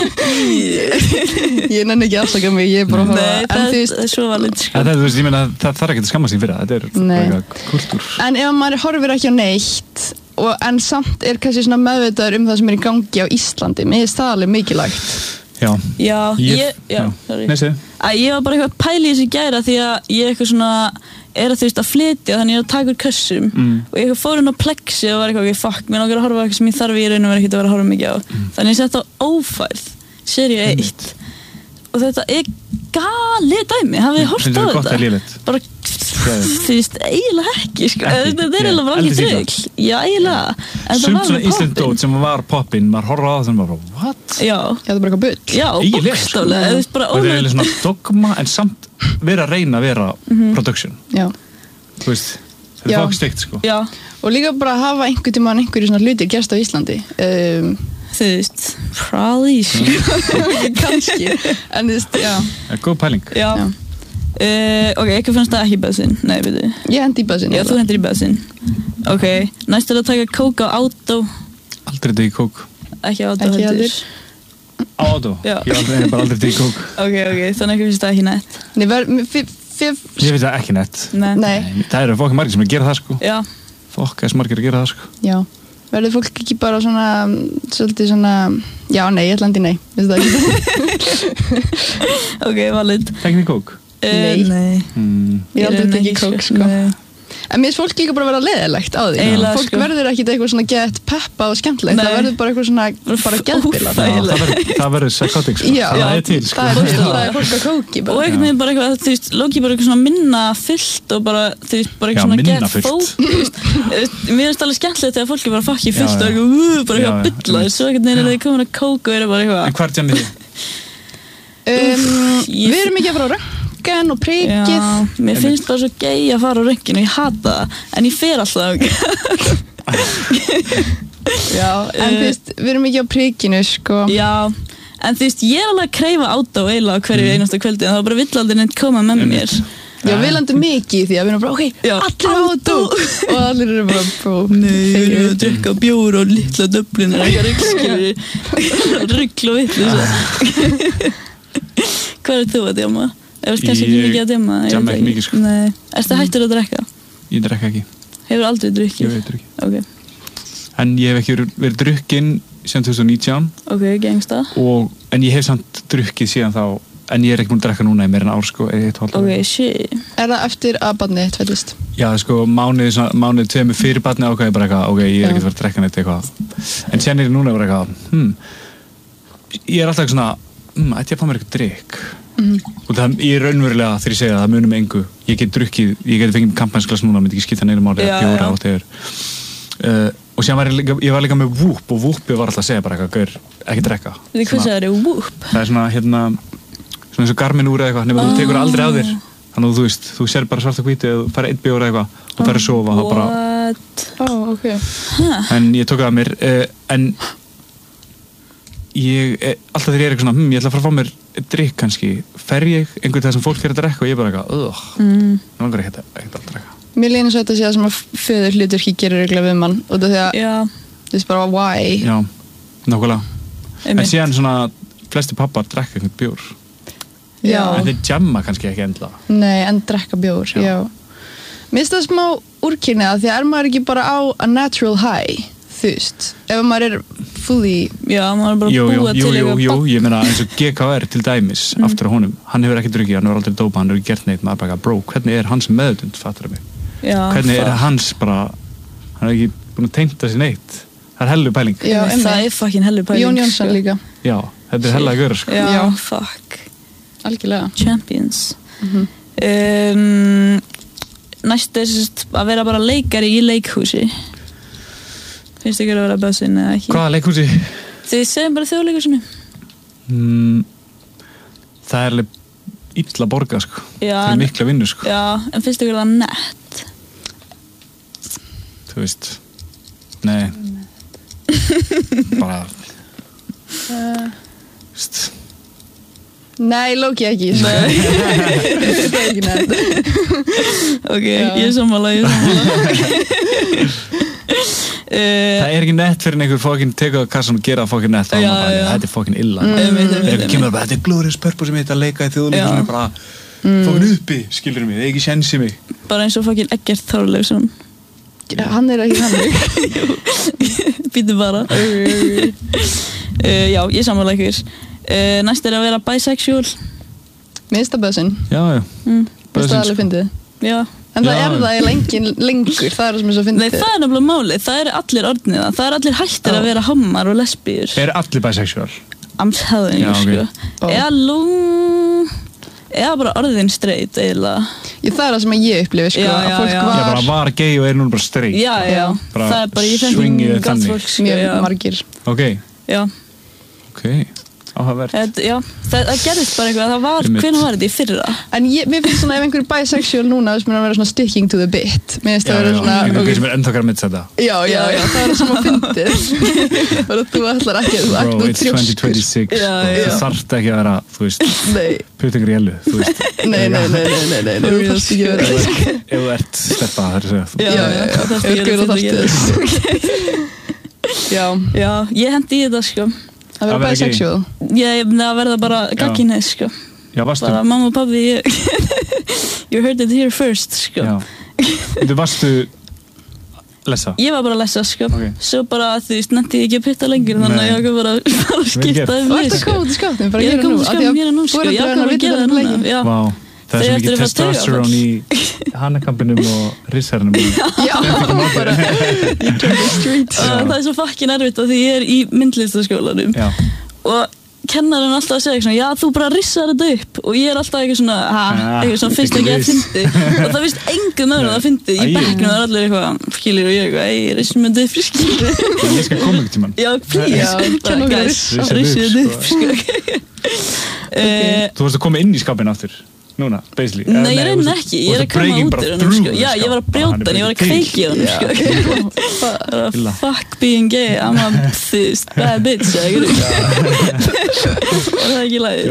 ég nenni ekki afsaka mig, ég er bara að horfa. Nei, það er svo valið sko. Þú veist, ég meina, það þarf ekki að skamma sig fyrir það. Þetta er eitthvað kultúr. En ef maður horfir ekki á neitt en samt er kannski svona meðvitaður það sem er í gangi á Íslandi, mér finnst það alveg mikilvægt. Já, sorry. Ég var bara eitthvað pæli í þessu gæra því að ég eitthvað svona er að þú veist að flytja þannig ég er að taka úr kössum og ég fór inn á Plexi og var eitthvað fuck, mér langar að horfa eitthvað sem ég þarf í raun og verið ekkert að vera að horfa mikið á þannig ég sett á ófærð seríu 1 og þetta er galið dæmi, hafið þið hort á þetta? Bara, þú veist, eiginlega ekki sko. Þetta er eiginlega bara alveg trygg. Já, eiginlega. Sumt svona Ísland dót sem var poppin, maður horfði á það sem bara, what? Já, það er bara eitthvað bull. Já, bókstaflega. Og það er eiginlega svona dogma en samt vera að reyna að vera production. Já. Þú veist, þetta er fokk steikt sko. Já. Og líka bara að hafa einhvern tímann einhverju svona hlutir gerst á Íslandi. Þú veist, probably kannski, en þú veist, já. Góð pæling. Já. Ok, ekki fannst það ekki bössin? Nei, veitu. Ég hendi í bössin. Já, þú hendir í bössin. Ok, næst er að taka kók á átó. Aldrei degi kók. Ekki átó heldur. Á átó? Já. Ég hef bara aldrei tekið kók. Ok, þannig að finnst það ekki nett. Nei, Ég finnst það ekki nett. Nei. Það eru fokk margir sem gera það, sko. Já. Fokk margir að gera það, sko. Já. Verður fólk ekki bara svona, svolítið svona, já, nei, ég ætlandi nei. Finnst það ekki? Ok, valid. Tekið þið kók? Nei. Ég aldrei tekið kók, sko. Nei. En mér finnst fólk líka bara að vera leiðilegt á því. Eiginlega, fólk sko. verður ekkit eitthvað svona gett peppað og skemmtilegt. Það verður bara eitthvað svona, bara geðbilað. Það verður psychotic, sko. Já, það er til, sko. Það er fólk að kóki bara. Og einhvern veginn bara eitthvað, þú veist, Loki bara eitthvað svona minna fyllt og bara, þú veist, bara eitthvað svona gett fókust. Mér finnst alveg skemmtilegt þegar fólk er bara fucki fyllt og eitthvað, bara eitthvað bylla. Svo einhvern veginn er það komin að kóka og er bara eitthvað. En hvað er jammið þið? Við erum ekki að fara á röntgen og prikið. Já, mér finnst bara svo gay að fara á röntgen og ég hata það, en ég fer alltaf Já, en þú veist, við erum ekki á prikinu, sko. Já, en þú veist, ég er alveg að kreifa átó eiginlega hverju einasta kvöldi, en það bara vill aldrei neitt koma með mér. Já, við landum mikið í því að við erum bara, ok, allir átó og allir eru bara, nei, við erum að drekka bjór og litla döflin og eitthvað rugl og vitlu. Hvað er þú að djama? Ef þú kannski ekki mikið að djama? Djama ekki mikið, sko. Nei. Ertu hættur að drekka? Ég drekka ekki. Hefur aldrei drukkið? Ég hef drukkið. Ok. En ég hef ekki verið drukkinn síðan 2019. Ok, gengsta. En ég hef samt drukkið síðan þá, en ég er ekki búin að drekka núna í meira en ár, sko. Ok, shit. Er það eftir að barnið fæddist? Já, sko, mánuð tveimur fyrir barnið ákvæði bara eitthvað, ok, ég er ekki að fara að drekka neitt eitthvað. En síðan er ég núna bara eitthvað, ég er alltaf svona, ætti ég að fá mér eitthvað drikk? Og það, ég er raunverulega þegar ég segja það munum engu, ég get drukkið, ég get fengið kampansglas núna, myndi ekki skipta neinu máli að bjóra á þegar og síðan var ég var líka með Whoop og Whoopið var alltaf að segja bara eitthvað, gaur, ekki drekka. Hvað sagði þér, Whoop? Það er svona, svona eins og Garmin úr eða eitthvað, nema þú tekur aldrei á þér, þannig að þú veist, þú sér bara svart og hvíti eða þú færi einn bjóra eitthvað og færi að sofa og bara okay. En ég tók það að mér en alltaf þegar ég er eitthvað svona ég ætla að fara að fá mér drikk kannski fer ég einhvern veginn sem fólk er að drekka og ég er bara eitthvað langar ekki að drekka. Mér líður eins og þetta sé að sem að föður hlutverki gerir reglulega við mann og það því að þú veist bara why. Já, nákvæmlega. En síðan svona flesti pappar drekka einhvern bjór. Já. En þeir jamma kannski ekki endla. Nei, en drekka bjór, já. Mér finnst það smá úrkynni að því að maður ekki bara á a natural high þú veist, ef maður er fully maður er bara búa til Jú, ég meina eins og GKR til dæmis aftur á honum, hann hefur ekki drukkið, hann hefur aldrei dópað, hann hefur ekki gert neitt, maður bara, bro, hvernig er hans meðutund, fattur það mig? Hvernig er hans bara, hann er ekki búin að teinta sér neitt, það er hellu pæling. Já, það er fucking hellu pæling. Jón Jónsson líka. Já, þetta er hella að göra, sko. Já, fuck. Algjörlega. Champions. Næst er að vera bara leikari í leikhúsi. Finnst þið ekki að vera bössin eða ekki? Hvaða leikhúsi? Þið segjum bara Þjóðleikhúsinu. Það er alveg illa borga, sko. Já, það er mikla vinnu, sko. Já, en finnst þið ekki að það nett? Þú veist, nei. Bara, veist. Nei, Loki ekki. Nei. Það er ekki nett. Ok, ég er sammála. Það er ekki nett fyrir einhver fokkin teka á kassan og gera fokkin nett þá maður bara, þetta er fokkin illa þegar kemur bara, þetta er glorious purpose sem þetta að leika í Þjóðleikhúsinu bara fokkin uppi, skilur mig, það er ekki sjensi mig bara eins og fokkin Eggert Þorleifsson hann er ekki hann býtum bara já, ég sammála ykkur næst er að vera bisexual minnsta bössin bössin alveg fyndið já en það er það lengur, það er sem er svo fyndið. Nei, það er nefnilega málið, það er allir orðnið það er allir hættir að vera hommar og lesbíur. Er allir bisexual? I'm telling you, sko. Eða bara orðin straight, eiginlega. Það er það sem ég upplifi, sko, að fólk var... Já, bara var gay og er núna bara straight. Já, það er bara, ég fengi gott fólk, sko. Mjög margir. Ok. Já. Ok. Áhugavert. Já, það gerðist bara eitthvað, það var, hvernig var þetta í fyrra? En mér finnst svona ef einhverju bisexual núna þess að vera svona sticking to the bit. Mér finnst það vera svona... Einhverju sem er ennþá að mitt þetta. Já, það er svona fyndið. Bara þú ætlar ekki að þú ætlar Bro, it's 2026. Þú þarft ekki að vera, þú veist, putt ykkur í ellu, þú veist. Nei, þú þarft ekki að vera það. Ef þú ert steppa, það er að segja. Já, ég hendi í þetta, sko. Að vera bisexual? Það verða bara gagginnes, sko. Já, varstu? Bara mamma og pabbi, you heard it here first, sko. Já. Þú varstu lessa? Ég var bara að lessa, sko. Svo bara, þú veist, nefndi ég ekki að pitta lengur, þannig að ég ákvað bara að skipta við, sko. Þú ert að koma til skápnum, bara gera nú. Ég er að koma til skapnum hér nú, sko. Ég ákvað bara að gera það núna, já. Vá, það er svo mikið testosterón í hannakampinum og rissarnum. Já, bara, you turn the streets. Það er svo fucking erfitt að því ég er í myndlistaskólanum. Já. Og kennarinn alltaf að segja svona, já, þú bara rissar þetta upp og ég er alltaf eitthvað svona, eitthvað svona fyrst ekki að fyndi og það finnst engum öðrum að fyndi í bekknum það er allir eitthvað, skilir og ég eitthvað, rissum þetta upp, skilir ég skal koma ykkur tímann já, please, guys, rissum þetta upp þú varst að koma inn í skapin aftur núna, basically nei, ég reyna ekki, ég er að koma út í húnum já, ég var að brjóta hann, ég var að kveiki í húnum fuck being gay, I'm a bad bitch var það ekki lagið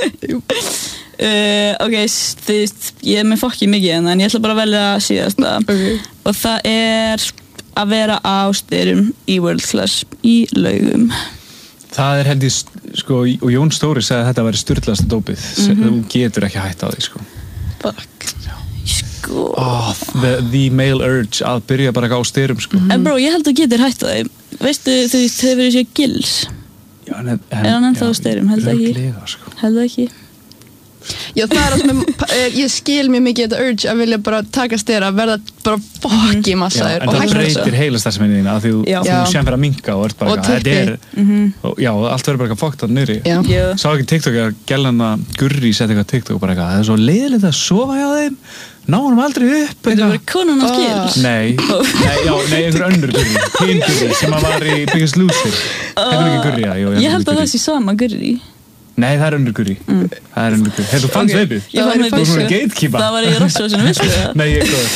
ok, ég er með fokki mikið en ég ætla bara að velja síðasta og það er að vera á styrum í World Class í Laugum. Það er held ég, sko, og Jón Stóri sagði að þetta væri sturlasta dópið. Þú getur ekki hætt á því, sko. Fuck. Sko. The male urge að byrja bara á styrum, sko. En bro, ég held að þú getur hætt á því. Veistu, þú hefur verið sér Gils. Já, er hann ennþá á styrum? Held ekki. Sko. Held ekki. Já, það er það ég skil mjög mikið þetta urge að vilja bara taka styra, verða bara fokki massaður. En það breytir heilastarfseminni þína að þú sem fyrir að minnka og ert bara þetta er, já, allt verður bara fokkt á niðri. Sá ekki TikTok að gælana Gurri setti eitthvað TikTok og bara eitthvað, það er svo leiðilegt að sofa hjá þeim, ná hann aldrei upp. Þetta var konan á Gils? Nei, einhver önnur Gurri, hinn Gurri sem var í Biggest Loser. Þetta er ekki Gurri, já. Ég held að það sé sama Gurri. Nei, það er önnur Gurri. Það er önnur Gurri. Hefur þú fannst veipið? Ég fann veipið. Þú er svona gatekeeper. Það var ég Rossvarsinu vissu það. Nei, ég er góð,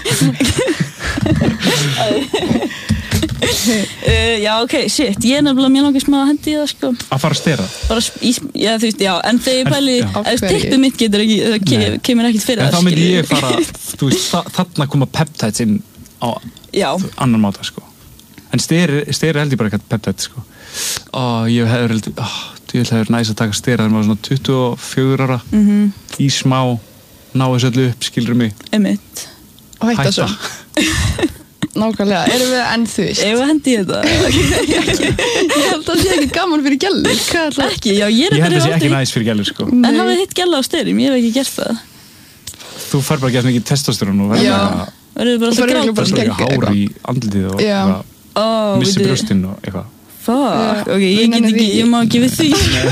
takk. Já, ok, shit. Ég er nefnilega mjög langast með að hendi það, sko. Að fara að stera? Bara, já, þú veist, já. En þegar ég pæli, tippið mitt getur ekki, það kemur ekkert fyrir það, skilur. En þá myndi ég fara, þú veist, þarna koma peptides inn á annan máta, sko. En steri held ég bara eitthvað peptide, sko. Ég hefur næs að taka stera þegar maður svona 24 ára í smá, ná þessu öllu upp, skilur mig. Einmitt. Og hætta svo. Nákvæmlega, erum við enn þú veist? Ef við hendi í þetta. Ég held að það sé ekki gaman fyrir gælur. Ekki, já, ég held að það sé ekki næs fyrir gælur, sko. En hafið hitt gæla á styrum, ég hef ekki gert það. Þú fær bara að geta mikið testosterón og verður bara alltaf gráta. Hár í andlitið og missi brjóstinn og eitthvað. Fuck, ok, ég má ekki við því.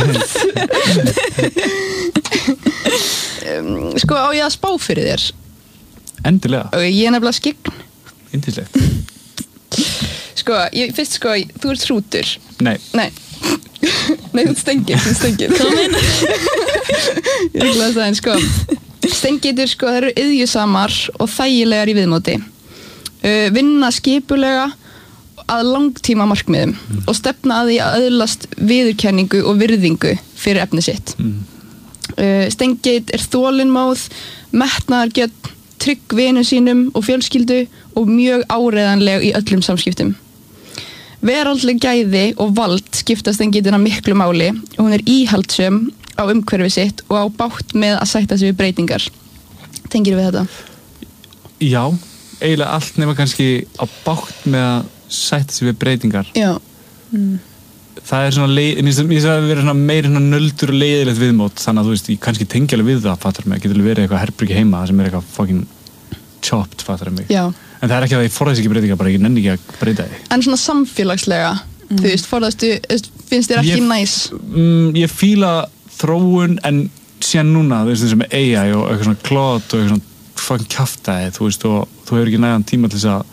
Sko, á ég að spá fyrir þér? Endilega. Ok, ég er nefnilega skygn. Yndislegt. Sko, þú ert hrútur. Nei. Nei, þú ert stengir. Hvað meinar? Ég er glæð það einn, sko. Stengitur, sko, það eru iðjusamar og þægilegar í viðmóti. Vinna skipulega að langtíma markmiðum og stefna að því að öðlast viðurkenningu og virðingu fyrir efni sitt. Stengeit er þolinmóð, metnaðargjörn, trygg vinum sínum og fjölskyldu og mjög áreiðanleg í öllum samskiptum. Veraldleg gæði og vald skipta stengeitina miklu máli og hún er íhaldsöm á umhverfi sitt og á bágt með að sætta sig við breytingar. Tengir við þetta? Já, eiginlega allt nema kannski á bágt með að sætta sig við breytingar. Já. Það er svona ég sagði að vera svona meiri svona nöldur og leiðilegt viðmót, þannig að þú veist, ég kannski tengi alveg við það, fattar mig, getur verið eitthvað herbyrgi heima sem er eitthvað fucking chopped, fattar mig. Já. En það er ekki að ég forðast ekki breytingar, bara ég nenni ekki að breyta því. En svona samfélagslega, þú veist, forðastu, finnst þér ekki næs? Ég fíla þróun, en síðan núna, þú veist, þessum AI og eitthvað svona klot og eitthvað svona fucking kjaftaði, þú veist, og þú hefur ekki nægan tíma til þess að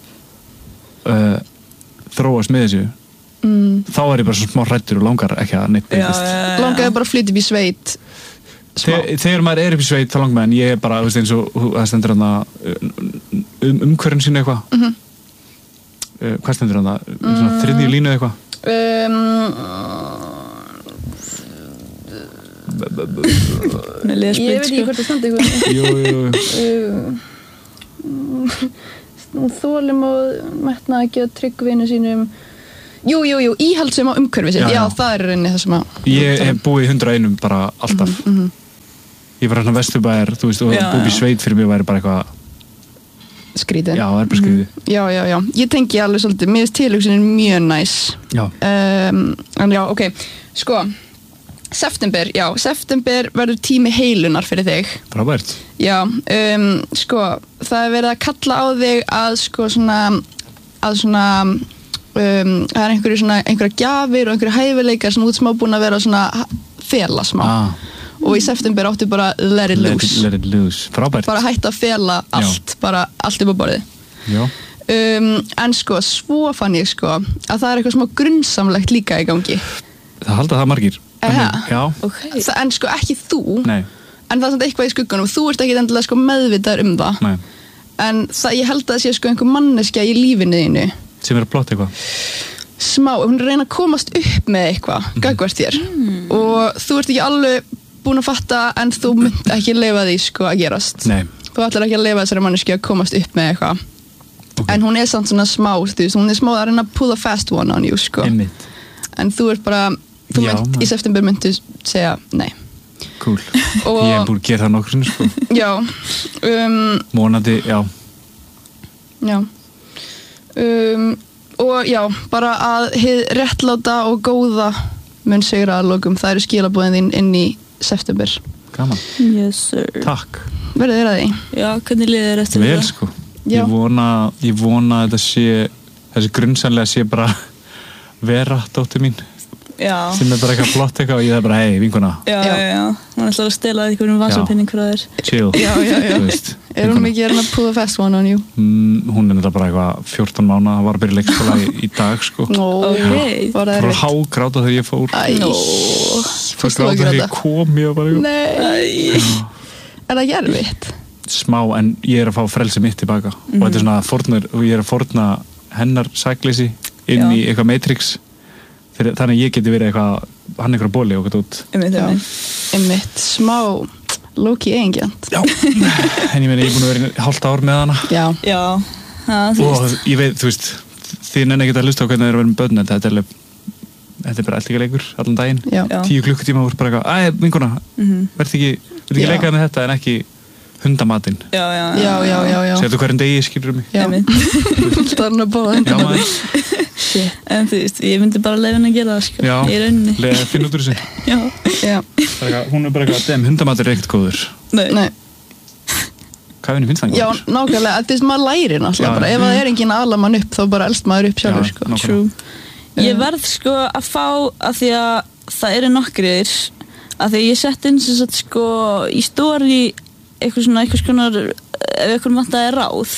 þróast með þessu. Þá er ég bara svona smá hræddur og langar ekki að neitt breytist. Langaði bara að flytja upp í sveit. Þegar maður er upp í sveit þá langar maður, en ég er bara, þú veist, eins og það stendur þarna umhverfin sínu eitthvað. Hvað stendur þarna? Svona þriðju línu eitthvað? Ég veit ekki hvort það stendur eitthvað. Jú. Þolinmóð, metnaðargjörn, trygg vinum sínum. Jú, íhaldsum á umhverfi sitt, já, það er reyni það sem að ég hef búið í 101 bara alltaf ég var hérna Vesturbæjar, þú veist, og búið í sveit fyrir mig væri bara eitthvað skrítið. Já, það er bara skrítið. Já. Ég tengi alveg svolítið, mér finnst tilhugsunin mjög næs. Já. En já, ok. Sko, september verður tími heilunar fyrir þig. Frábært. Já, sko, það er verið að kalla á þig að sko það er einhverja gjafir og einhverja hæfileikar sem út smá búin að vera svona fela smá. Og í september áttu bara let it loose. Frábært. Bara hætta að fela allt, bara allt upp á borðið. Já. En sko, svo fann ég sko að það er eitthvað smá grunnsamlegt líka í gangi. Það halda það margir. Já. Okay. En sko ekki þú. Nei. En það er svona eitthvað í skugganum. Þú ert ekki endilega sko meðvitaður það. Nei. En ég held að það sé sko einhver manneskja í lífinu þínu. Sem er að plotta eitthvað. Smá, hún er að reyna að komast upp með eitthvað, gagnvart þér. Og þú ert ekki alveg búin að fatta en þú mynd ekki leyfa því sko að gerast. Nei. Þú ætlar ekki að leyfa þessari manneski að komast upp með eitthvað. Okay. En hún er samt svona smá, þú veist, hún er smá að reyna að pull a fast one on you sko. Einmitt. En þú ert bara, í september myndu segja nei. Cool. Ég hef búin að gera það nokkur sinni sko. Já. Mónandi, já. Já. Og já, bara að hið réttláta og góða mun sigra að lokum. Það eru skilaboðin þín inn í september. Gaman. Yes sir. Takk. Verður þér að því? Já, hvernig liðir þér eftir það? Vel sko. Ég vona að þetta sé, þessi grunnsamlega sé bara vera dóttir mín. Já. Sem er bara eitthvað flott eitthvað og ég er bara hei, vinkona. Já. Hún ætlar að stela einhverjum vasapenning frá þér. Chill. Já. Er hún mikið að pull a fast one on you? Hún er þetta bara eitthvað 14 mánuða, það var að byrja leikskóla í dag sko. Okay. Frá hágráta þegar ég fór. Frá gráta þegar ég kom ég bara eitthvað. Nei. Er það gerfitt? Smá, en ég er að fá frelsi mitt tilbaka. Og þetta er svona fórnur, og ég er að fórna hennar sækleysi inn í eitthvað Matrix. Þannig að ég geti verið eitthvað, hann eitthvað bóli og eitthvað út. Einmitt, smá low-key eigingjant. Já, en ég meina, ég er búin að vera hálft ár með hana. Já. Og ég veit, þú veist, þið nenni ekki að hlusta á hvernig það er að vera með börn, þetta er bara alltaf leikur allan daginn. 10 klukkutíma voru bara eitthvað, vinkona, verð ekki leikað með þetta en ekki hundamatinn. Já. Segðu hverjum degi, skilur mig. Já. Starna bóða hundamatinn. En þú veist, ég myndi bara leiða henni að gera það sko. Já, leiða að finna út úr þessu. Já. Hún er bara eitthvað, hundamatur er ekkert góður. Nei. Hvað henni finnst það góður? Já, nákvæmlega, þú veist, maður lærir náttúrulega bara. Ef það er enginn að ala mann upp, þá bara elst maður upp sjálfur sko. True. Ég verð sko að fá að því að það eru nokkrir að því að ég sett inn sem sagt sko í story eitthvað skonar ef eitthvað vantaði ráð.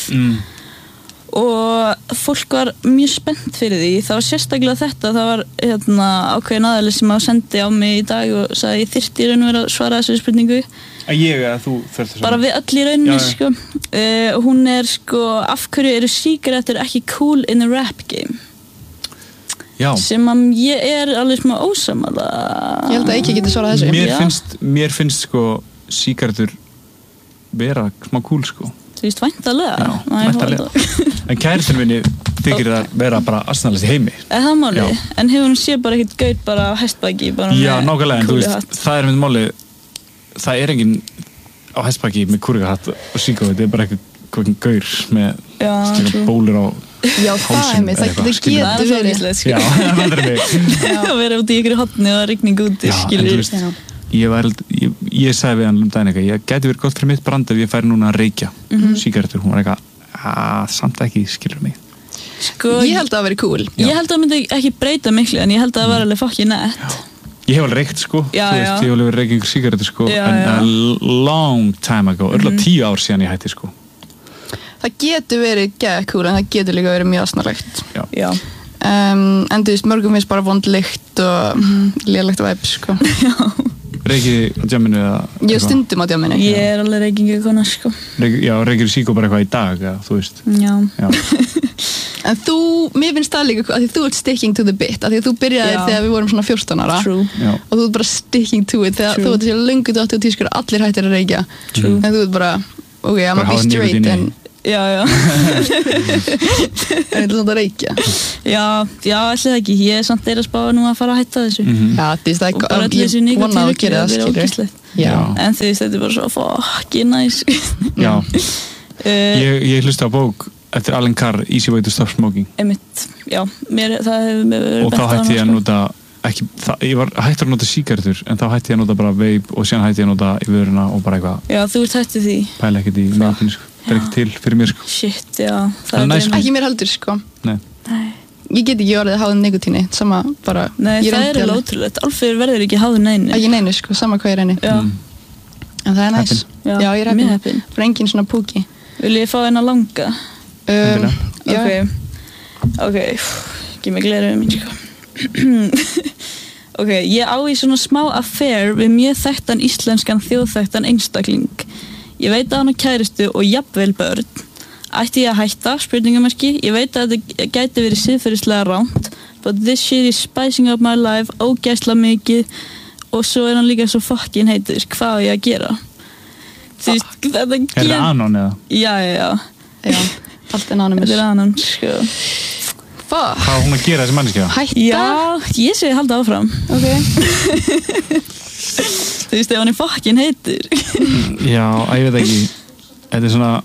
Og fólk var mjög spennt fyrir því. Það var sérstaklega þetta, það var ákveðin aðeins sem sendi á mig í dag og sagði ég þyrfti í raun og vera að svara þessu spurningu. Að ég eða þú fyrir þessu? Bara við öll í rauninni sko. Hún er sko, af hverju eru sígarettur ekki cool in the rap game? Já. Sem að ég er alveg smá ósammála. Ég held að ekki geti svarað þessu. Mér finnst sko sígarettur vera smá cool sko. Þú veist, væntalega. Já, væntalega. En kæristinn minni þykir það vera bara asnalegst í heimi. Það máli, en hefur hún séð bara ekkert gaut bara á hestbaki? Já, nákvæmlega, en þú veist, það er mynd máli, það er enginn á hestbaki með kúrikahatt og síkó, þetta er bara eitthvað gaur með bólur á hálsinn. Já, það er mig, það getur verið. Já, það er mig. Að vera út í ykkur hotni og rigning úti, skilur. Ég sagði við hann daginn eitthvað, ég geti verið gott fyrir mitt brand ef ég færi núna að reykja sígarettur, hún var eitthvað samt ekki, skilur mig sko, ég held að það veri cool. Ég held að það myndi ekki breyta miklu en ég held að það var alveg fucking nett. Ég hef alveg reykt sko, þú veist, ég hef alveg verið reykt einhver sígarettur sko, en a long time ago, örgulega 10 ár síðan ég hætti sko. Það getur verið geða cool en það getur líka verið mjög asnalegt. Já. En þú veist, mörgum finnst bara vond lykt og lélegt væp sko. Já. Reykið á djamminu eða? Ég stundum á djamminu. Ég er alveg reykingu konar sko. Já, reykir síkó bara eitthvað í dag, eða, þú veist. Já. En þú, mér finnst það líka að því þú ert sticking to the bit, að því að þú byrjaðir þegar við vorum svona 14 ára. True. Og þú ert bara sticking to it, þegar þú ert þessi löngu dóttir og tískur allir hættir að reykja. True. En þú ert bara, ok, I'm gonna be straight, en Já. En þú samt að reykja? Já, ætli það ekki. Ég samt að spá nú að fara að hætta þessu. Já, þú veist, og bara allir þessu að gera það, skilur. En þú veist, þetta bara svo fucking nice. Já. Ég hlusta á bók eftir Alan Carr, Easy Way to Stop Smoking. Einmitt, já. Það hefur verið og þá hætti ég að nota ég var hættur að nota sígarettur en þá hætti ég að nota bara vape og síðan hætti ég að nota í vöruna og bara eitthvað. Já, þú ert hættið því. Pæla ekkert í nýjum, sko. Það er ekki til fyrir mér, sko. Shit, já. Það er ekki mér heldur, sko. Nei. Ég get ekki orðið háð nikotíni, sama bara. Nei, það er alveg ótrúlegt. Alfreður verður ekki háð neinu. Ekki neinu, sko, sama hvað ég reyni. Já. En það er næs. Já, ég er heppin. Bara engin svona púki. Vil ég fá eina langa? Ok, ekki mig gleruðu mín, sko. Ok, ég á í svona smá affair við mjög þekktan íslenskan þjóðþekktan einstakling. Ég veit að hann á kæristu og jafnvel börn. Ætti ég að hætta, spurningamerki. Ég veit að þetta gæti verið siðferðislega ránt, but this shit is spicing up my life, ógæsla mikið, og svo er hann líka svo fucking heitur. Hvað á ég að gera? Þú veist, þetta Er það anon eða? Já. Allt anonymous. Þetta er anon, sko. Fuck. Hvað á hún að gera þessi manneskja? Hætta? Já, ég segi halda áfram. Ok. Þú veist, ef hann er fucking heitur. Já, ég veit ekki. Þetta er svona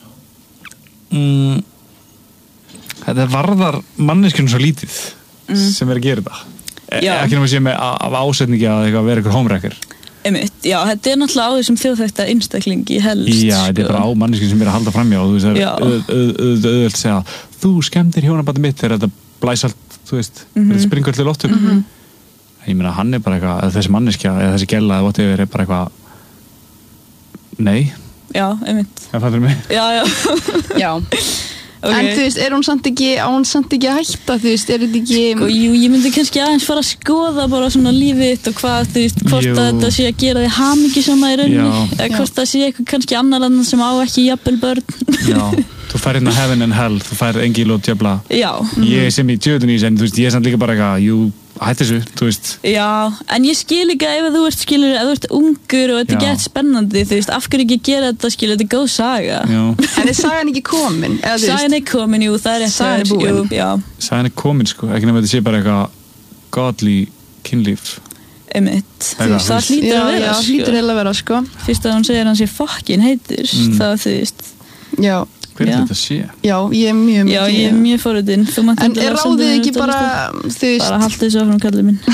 þetta varðar manneskjunum svo lítið sem er að gera þetta. Ekki náttúrulega sé með af ásetningi að vera eitthvað homewrecker. Einmitt, já, þetta er náttúrulega á þessum þjóðþekkta einstaklingi helst. Já, þetta er bara á manneskjum sem er að halda framjá og þú veist, það er auðvöld að segja þú skemmtir hjónabandið mitt þegar þetta blæs allt, þú veist, þetta springur allir lótt upp. Ég meina, hann er bara eitthvað, þessi manneskja eða þessi gæla eða whatever er bara eitthvað nei. Já, einmitt. Það fattur mig? Já. Okay. En þú veist, á hún samt ekki að hætta, þú veist, þetta ekki... Sko, jú, ég myndi kannski aðeins fara að skoða bara svona lífið og hvað, þú veist, hvort að þetta sé að gera þig hamingjusama í rauninni, eða hvort það sé eitthvað kannski annar annan sem á ekki jafnvel börn. Já, þú fær hérna heaven and hell, þú fær engil og djöfla. Já. Ég sem í djöðun í þessu, en þú veist, ég er samt líka bara eitthvað, hætti þessu, þú veist. Já, en ég skil ekki að ef þú ert ungur og þetta er gett spennandi, þú veist, af hverju ekki gera þetta, skilur, þetta er góð saga. Já. En er sagan ekki komin? Sagan er komin, jú, það er eftir. Sagan er búin. Já. Sagan er komin, sko, ekki nefnir þetta sé bara eitthvað godly kynlíf. Einmitt. Þú veist, það hlýtur að vera, sko. Já, hlýtur að vera, sko. Fyrst að hún segir hann sé fucking heitur, það þú veist. Já. Hver er þetta sé? Já, ég er mjög mikið. Já, ég er mjög forvitin. En er ráðið ekki bara, þú veist... Bara haltu þessu áfram, kallið minn.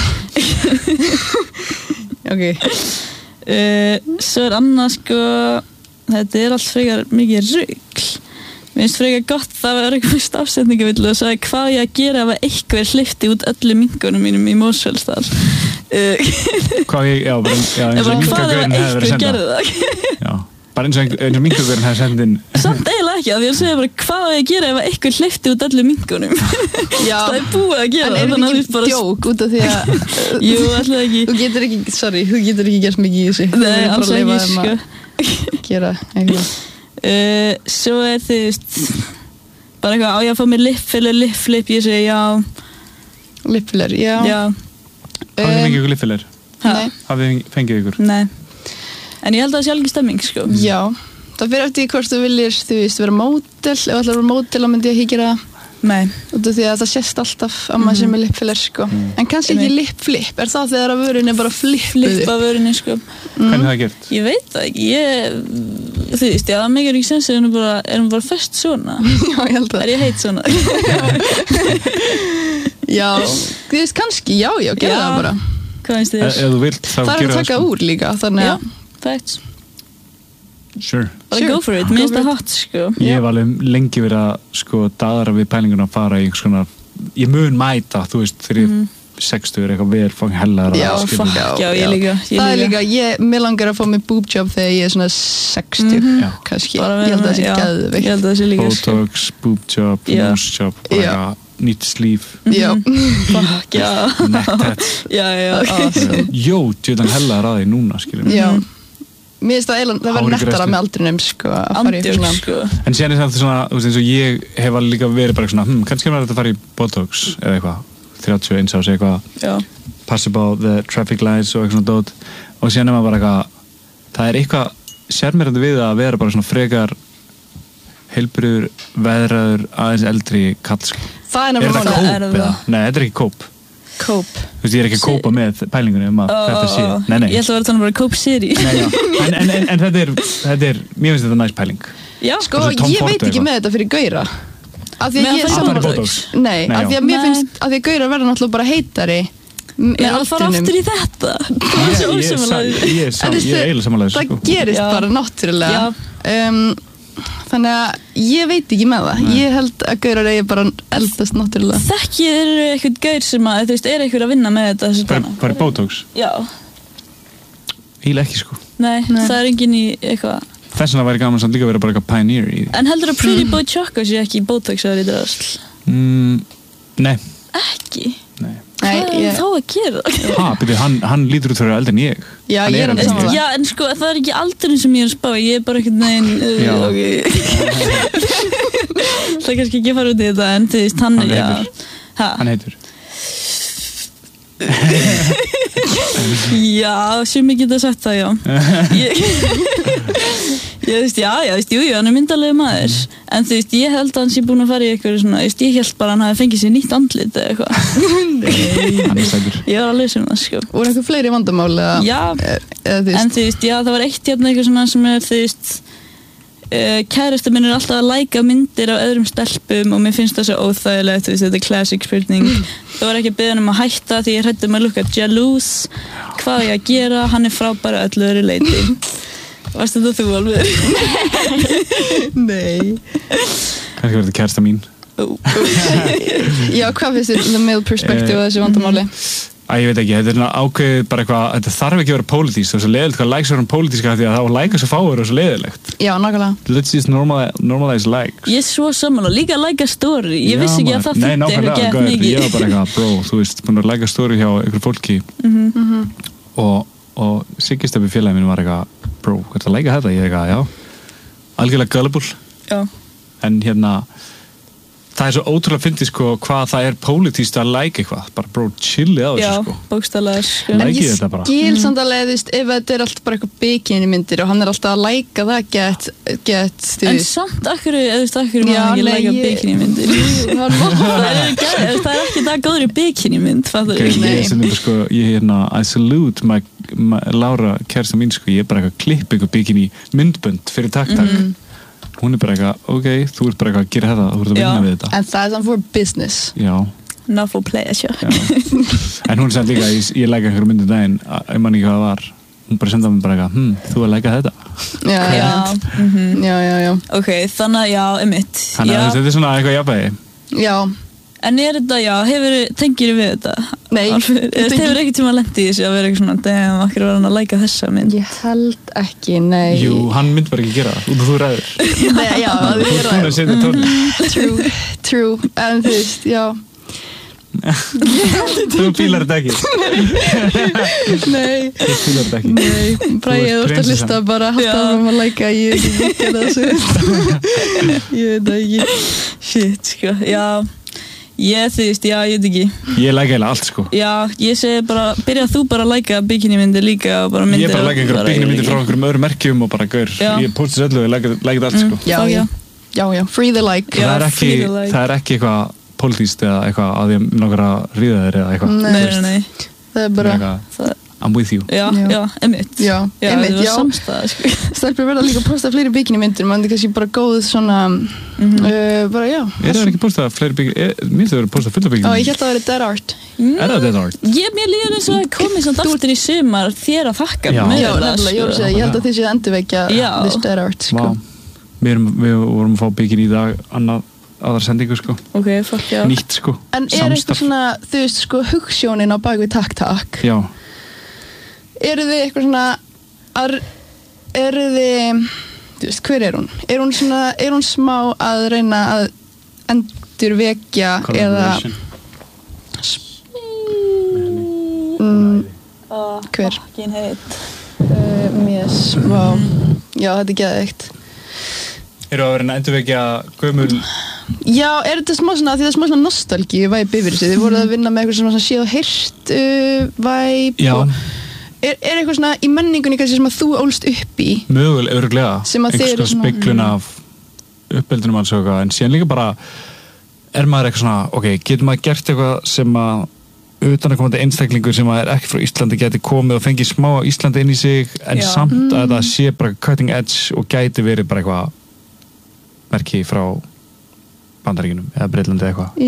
Ok. Svo er annað, sko, þetta er allt frekar mikið rugl. Mér finnst frekar gott, það var eitthvað stafsetningavill og sagði hvað ég að gera ef einhver hleypti út öllu minkunum mínum í Mosfellsdal. Hvað ég, já, eins og minkagurinn hefur verið senda. Já. Bara eins og minkagurinn hefði sendin. Samt eiginlega ekki, af því að segja bara hvað á ég að gera ef einhver hleypti út öllu minkunum. Það er búið að gera. En er þetta ekki djók út af því að... Jú, alltaf ekki. Þú getur ekki gert mikið í þessu. Nei, alls ekki, sko. Gera eitthvað. Svo er þú veist, bara eitthvað á ég að fá mér lippfiller, ég segi já. Lippfiller, já. Hafið þið fengið ykkur lippfiller? Nei. Hafið þið fengið ykkur? Nei. En ég held að það sé alveg stemming, sko. Já, það fyrir eftir hvort þú viljir, þú veist, vera módel. Ef allar vera módel, þá myndi ég ekki gera það. Nei. Út af því að það sést alltaf að maður sem er lippfiller, sko. En kannski ekki lippflip, er það þegar að vörin er bara flippuð? Flippa vörinni, sko. Hvernig það gert? Ég veit það ekki, þú veist, já, það meikar ekki sens að er hún bara fest svona. Já, ég held það. Er ég heit svona? Já, þú veist, kannski, já, gera það bara. Hvað finnst þér? Ef þú vilt, þá það er að taka úr líka, þannig að... Facts. Sure. Go for it, minnst það hot, sko. Ég hef alveg lengi verið að, sko, daðra við pælinguna að fara í einhvers konar... Ég mun mæta, þú veist, þegar ég 60 er eitthvað verið fangin hellaðar. Já, ég líka. Það er líka, mér langar að fá mig boob job þegar ég er svona 60, kannski. Ég held að það sé geðveikt. Ég held að það sé líka, sko. Botox, boob job, nose job, bara nýtt slíf. Já. Fuck, já. Necktats. Já. Jó, djöðan hellaðar að því núna, skiljum. Já. Mér finnst það verður nettara með aldrinum, sko, að fara í svona. Sko. En síðan er það svona, þú veist, eins og ég hef alveg líka verið bara svona, kannski var þetta að fara í Botox eða eitthvað, 31 ás eitthvað, pass about the traffic lights og eitthvað svona dót, og síðan er maður bara eitthvað, það er eitthvað sérmerandi við að vera bara svona frekar heilbrigður, veðraður, aðeins eldri kall sko. Það er þetta kóp eða? Nei, þetta er ekki kóp. Kóp. Þú veist, ég er ekki að kópa með pælingunni þetta sé. Nei. Ég ætla að vera þannig bara kóp seri. Nei, já. En þetta er, mér finnst þetta næst pæling. Já. Sko, ég veit ekki með þetta fyrir gauðra. Af því að ég Nei, af því að mér finnst, af því að gauðra verða náttúrulega bara heitari. Ég að fara aftur í þetta. Ég er eiginlega samanlega. Það gerist bara náttúrulega. Þannig að ég veit ekki með það. Ég held að gaurar eigi bara eldast náttúrulega. Þekkir eitthvað gaur sem að, þú veist, eitthvað að vinna með þetta? Bara Botox? Já. Eiginlega ekki sko. Nei, það er enginn í eitthvað. Þess vegna væri gaman samt líka að vera bara eitthvað pioneer í því. En heldur að Pretty Boy Choco sé ekki Botox eða í drasl? Nei. Ekki? Nei. Hvað er þá að gera? Byrju, hann lítur út fyrir eldri en ég. Já, ég er alveg saman. Já, en sko, það er ekki aldurinn sem ég er að spá. Ég er bara ekkert neginn... Það er kannski ekki að fara út í þetta, en þú veist, hann er... Hann heitur. Já, sem ég geta sagt það, já. Ég veist, jú, hann er myndarlega maður. En þú veist, ég held að hann sé búin að fara í eitthvað svona, ég held bara að hann hafi fengið sér nýtt andlit eða eitthvað. Nei, hann er stækur. Ég var að lesa það, sko. Voru eitthvað fleiri vandamál eða? Já, en þú veist, það var eitt hérna eitthvað svona sem er, þú veist, kærasta minn er alltaf að læka myndir af öðrum stelpum og mér finnst það svo óþægilegt, þú veist, þetta er classic spurning. Það var ekki að biðja hann að hætta því ég hræddi að lukka jealous. Hvað ég að gera? Hann er frábæra öllu öðru leyti. Varst þetta þú alveg? Nei. Kannski var þetta kærasta mín. Já, hvað finnst þér the male perspective á þessu vandamáli? Ég veit ekki, þetta er svona ákveðið bara eitthvað, þetta þarf ekki að vera pólitískt, það er svo leiðilegt hvað likes verður pólitíska því að það like svo fáir og svo leiðilegt. Já, nákvæmlega. Let's just normalize likes. Ég er svo sammála, líka like a story, ég vissi ekki að það þýtti eitthvað gett mikið. Ég var bara eitthvað, bro, þú veist, búin að like a story hjá ykkur fólki og Siggi-Stebbi félaginn minn var eitthvað, bro, hvað er það að like þetta? Ég er eitthvað, já, algjörlega gullible. Já. En hérna, það er svo ótrúlega fyndið sko hvað það er pólitískt að like eitthvað, bara bro, chilli á þessu sko. Já, bókstaflega sko. En ég skil samt alveg, þú veist, ef þetta er alltaf bara eitthvað bikini myndir og hann er alltaf að like það get, þú veist. En samt akkur, þú veist, akkur má ekki like bikini myndir. Það er ekki það góður í bikini mynd, fattur þú? I salute Lára, kærasta mín sko, ég er bara eitthvað klipp eitthvað bikini myndbönd fyrir takk. Hún er bara eitthvað, ok, þú ert bara eitthvað að gera þetta, þú ert að vinna við þetta. En það er samt for business. Já. Not for pleasure. En hún sagði líka, ég læka einhverju myndin daginn, ég man ekki hvað það var. Hún bara sendaði mig bara eitthvað, þú að læka þetta. Já. Ok, þannig að já, einmitt. Þannig að þetta er svona eitthvað jafnvægi. Já. En er þetta, já, tengir við þetta? Nei. Hefur ekki tíma lent í þessu að vera eitthvað svona, damn, okkur var hann að læka þessa mynd? Ég held ekki, nei. Jú, hann myndi bara ekki gera það, út af þú ræður. Nei, já, það er ræður. Þú er að setja tónum. True, en þú veist, já. Þú fílar þetta ekki. Nei. Þú fílar þetta ekki. Nei, bara ég þú ert að lista bara halda áfram að læka, ég veit ekki gera þessu. Ég veit ekki. Shit, sko, já. Ég veit ekki. Ég læka eiginlega allt sko. Já, ég segi bara, byrjað þú bara að læka bikinimyndir líka og bara myndir. Ég bara læka einhverja bikinimyndir frá einhverjum öðrum merkjum og bara gaur. Ég postið öllu og ég lækið allt sko. Já, free the like. Það er ekki eitthvað pólitískt eða eitthvað að ég langar að ríða þér eða eitthvað. Nei. Það er bara... I'm with you. Já, einmitt. Já, það var samstæða, sko. Stelpur verða líka að posta fleiri bikinimyndir, mann er kannski bara góð svona, bara já. Ég er ekki postað fleiri bikinimyndir, mér þau verið postað fulla bikinimyndir. Ég held að það verið dead art. Er það dead art? Mér líður eins og það komið samt aftur í sumar þér að þakka með það. Ég held að þið séu að endurvekja this dead art, sko. Við vorum að fá bikin í dag, aðra sendingu, sko. Ok, fuck, já. Nýtt, sko. En er eitthvað svona, þú veist, sko, hugsjónin á bak við takk? Já. Eru þið eitthvað svona, eru þið, þú veist, hver er hún? Er hún smá að reyna að endurvekja eða... Hver? Fucking heit. Mér smá, já, þetta er geðveikt. Eru að vera að endurvekja gömul... Já, er þetta smá svona, því það er smá svona nostalgíu væp yfir þessu, þið voruð að vinna með eitthvað svona séð og heyrt væp og... Er eitthvað svona í menningunni kannski sem að þú ólst upp í? Mögulega, öruglega. Sem að þið eru svona... speglun af uppeldunum hans og eitthvað, en síðan líka bara maður eitthvað svona, ok, getur maður gert eitthvað sem að utanaðkomandi einstaklingur sem er ekki frá Íslandi geti komið og fengið smá Íslandi inn í sig en samt að það sé bara cutting edge og gæti verið bara eitthvað merki frá Bandaríkjunum eða Breitlandi eða eitthvað.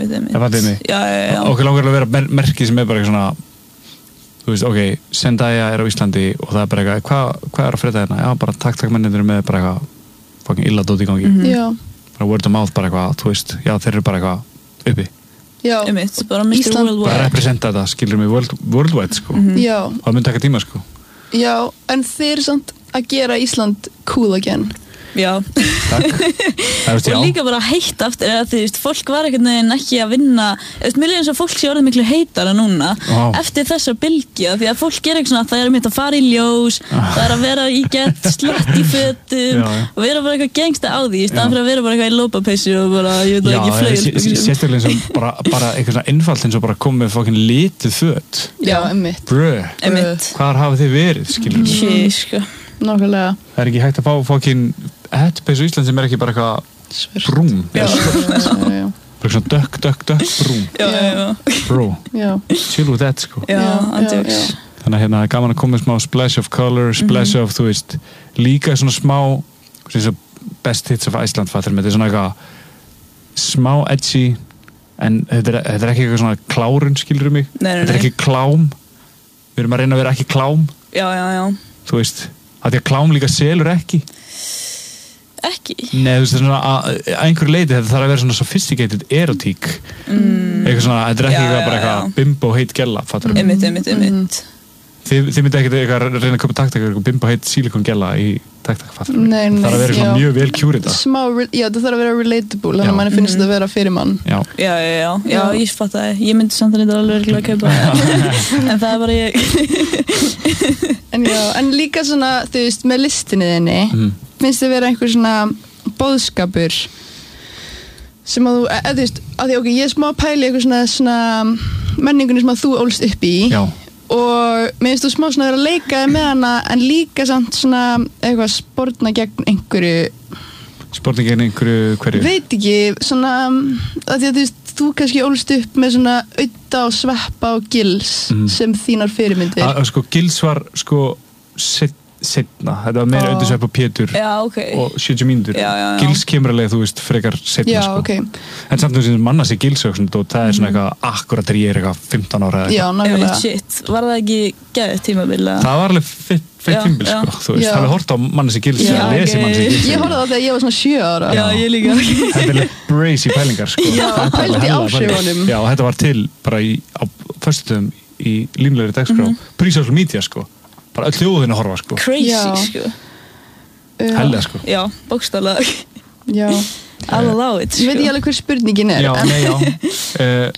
Já. Okkur langar að vera merki sem bara eitthvað svona, þú veist, ok, Zendaya á Íslandi og það bara eitthvað, hvað að frétta hérna? Já, bara takk mennir með bara eitthvað fucking illa dót í gangi. Já. Bara word of mouth bara eitthvað, þú veist, já, þeir eru bara eitthvað uppi. Já. Bara Mr. Worldwide. Bara representa þetta, skilur mig, worldwide, sko. Já. Það mun taka tíma, sko. Já, en þeir eru samt að gera Ísland cool again. Já. Takk. Og líka bara heitt aftur, eða þú veist, fólk var einhvern veginn ekki að vinna, mér er eins og fólk sé orðið miklu heitara núna eftir þessar bylgju, því að fólk er eitthvað svona, það er að mynda að fara í ljós, það er að vera í gett slett í fötum og vera bara eitthvað gengsta á því, í staðan fyrir að vera bara eitthvað í lópapeysu og bara, ég veit ekki, flögil. Sérstaklega eins og bara eitthvað svona einfalt eins og bara komið með fokkin lituð föt. Já, einmitt. Hvar hafið þið verið, skilur mig? Shit, sko. Nákvæmlega. Það er ekki hægt að fá fokkin headpeysu Ísland sem er ekki bara eitthvað brún. Já. Bara svona dökk brún. Já. Bro. Chill with that, sko. Já, andjóks. Þannig að hérna er gaman að koma með smá splash of color, splash of, þú veist, líka svona smá, eins og best hits of Iceland, fattur með, þetta er svona eitthvað smá edgy, en þetta er ekki eitthvað svona klárun, skilur mig. Nei. Þetta er ekki klám. Við erum að reyna að vera ekki klám. Já. Þú veist, að því að klám líka selur ekki. Ekki? Nei, þú veist, það er svona að einhverju leiti þetta þarf að vera svona sophisticated erotík. Eitthvað svona, þetta er ekki eitthvað bara eitthvað bimbo heit gella, fattur mig. Einmitt. Þið myndi ekkert eitthvað að reyna að köpa taktaka eitthvað bimbo heit silikon gella í taktaka, fattur mig. Nei. Það þarf að vera svona mjög vel kjúrita. Já, það þarf að vera relatable, þannig að manni finnst þetta að vera fyrir mann. Já, ég fatt það. Ég myndi samt að þetta alveg að kaupa það. En það er bara ég. En líka svona, þú veist, með listinni þinni, finnst þið vera einhver svona boðskapur sem að þú veist, að því, ok, ég er smá pæli eitthvað svona menningunni sem að þú ólst upp í. Já. Og mér finnst þú smá svona að vera að leika með hana en líka samt svona eitthvað sportna gegn einhverju. Sportna gegn einhverju hverju? Veit ekki, svona að því að þú veist, þú kannski ólst upp með svona Audda og Sveppa og Gils sem þínar fyrirmyndir. Sko, Gils var sko setna, þetta var meira Audda, Sveppa og Pétur og 70 mínútur. Gils kemur alveg, þú veist, frekar setna. Já, sko. ok. En samt þú veist, manna sér Gils og það er svona eitthvað akkurat þegar ég er eitthvað 15 ára eða eitthvað. Já, nákvæmlega. Shit, var það ekki geðið tímabil? Það var alveg feitt tímabil, sko. Þú veist, það var hort á manna sér Gils eða lesið manna sér Gils. Ég horfði á það þegar ég var svona 7 ára. Já, ég líka. Þetta er alveg crazy pælingar, sko. Já, pældi áhrifunum. Já, þetta var til bara á föstudöfum í línulegri dagskrá. Pre-social media, sko. Bara öll þjóðin að horfa, sko. Crazy, sko. Hellega, sko. Já, bókstaflega. Já. I'll allow it, sko. Ég veit ekki alveg hver spurningin er. Já.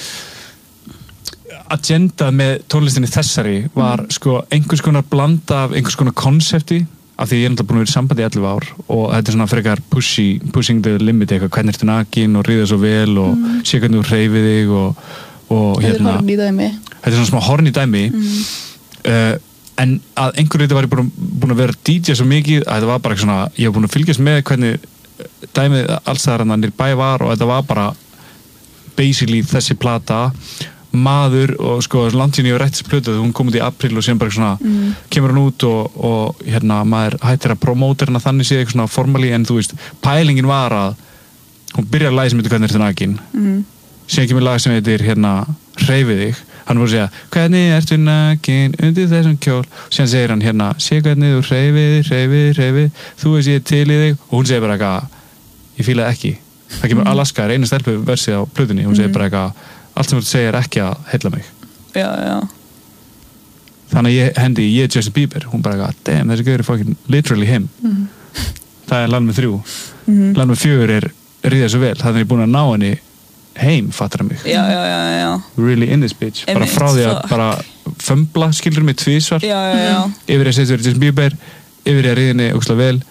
Agenda með tónlistinni þessari var sko einhvers konar blanda af einhvers konar konsepti, af því ég er náttúrulega búin að vera í sambandi í 11 ár og þetta er svona frekar pushing the limit eitthvað, hvernig ertu nakin og ríða svo vel og sé hvernig þú hreyfir þig og hérna. Þetta er svona smá horny dæmi. En að einhverju þetta var ég búin að vera DJ svo mikið að þetta var bara svona, ég var búin að fylgjast með hvernig dæmið alls þar hann nýr bæ var og þetta var bara basically þessi plata maður og sko langt síðan ég var rétt plötuð, hún kom út í april og síðan bara svona kemur hún út og hérna maður hættir að promóta hérna þannig séð eitthvað svona formally en þú veist, pælingin var að hún byrjar að lagi sem heitir hvernig ertu nakin síðan kemur lag sem heitir hérna hreyfið þig, hann voru að segja hvernig ertu nakin undir þessum kjól síðan segir hann hérna, sé hvernig þú hreyfið þú veist ég til í þig og hún segir bara eitthvað, ég fíla ekki það kemur Alaska, er einu stelpu versið á plötunni, hún segir bara eitthvað allt sem þú segir ekki að heilla mig. Já. Þannig að ég hendi, ég er Justin Bieber, hún bara eitthvað, damn, þessi gauður er fucking literally him. Það er land með 3. Land með 4 er ríða svo vel, það er ég búin að ná henni heim, fattar mig. Já. Really in this bitch. Bara frá því að bara fömbla, skilur mig tvísvar. Já. Yfir að setja verið Justin Bieber, yfir að ríða henni ógeðslega vel.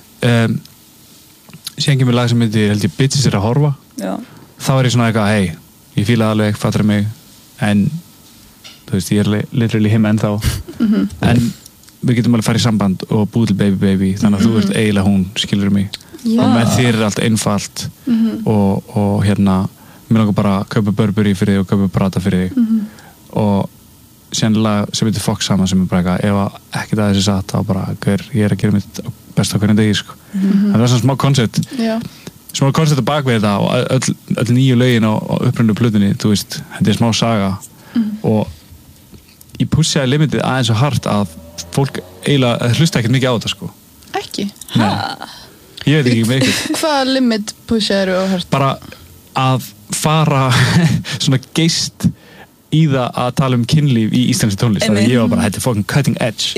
Síðan kemur lag sem heitir, held ég, Bitches er að horfa. Já. Þá er ég svona eitthvað, hey, ég fíla alveg, fattar mig, en þú veist, ég er literally him ennþá en við getum alveg farið í samband og búið til baby þannig að þú ert eiginlega hún, skilur mig og með þér allt einfalt og hérna mér langar bara að kaupa Burberry fyrir þig og kaupa Prada fyrir þig og síðan lag sem heitir Fox saman sem bara ef ekkert að þessi satt þá bara ég að gera mitt besta hverjum degi sko. Það var svona smá koncept að bak við þetta og öll nýju lögin á upprændu plötunni, þú veist, þetta smá saga og ég pushaði limitið aðeins svo hart að fólk eiginlega hlusta ekkert mikið á þetta sko. Ekki? Ég veit ekki með ykkur. Hvað limit pushaði á hart? Bara að fara svona geist í það að tala kynlíf í íslenski tónlist. Ég var bara, þetta fucking cutting edge.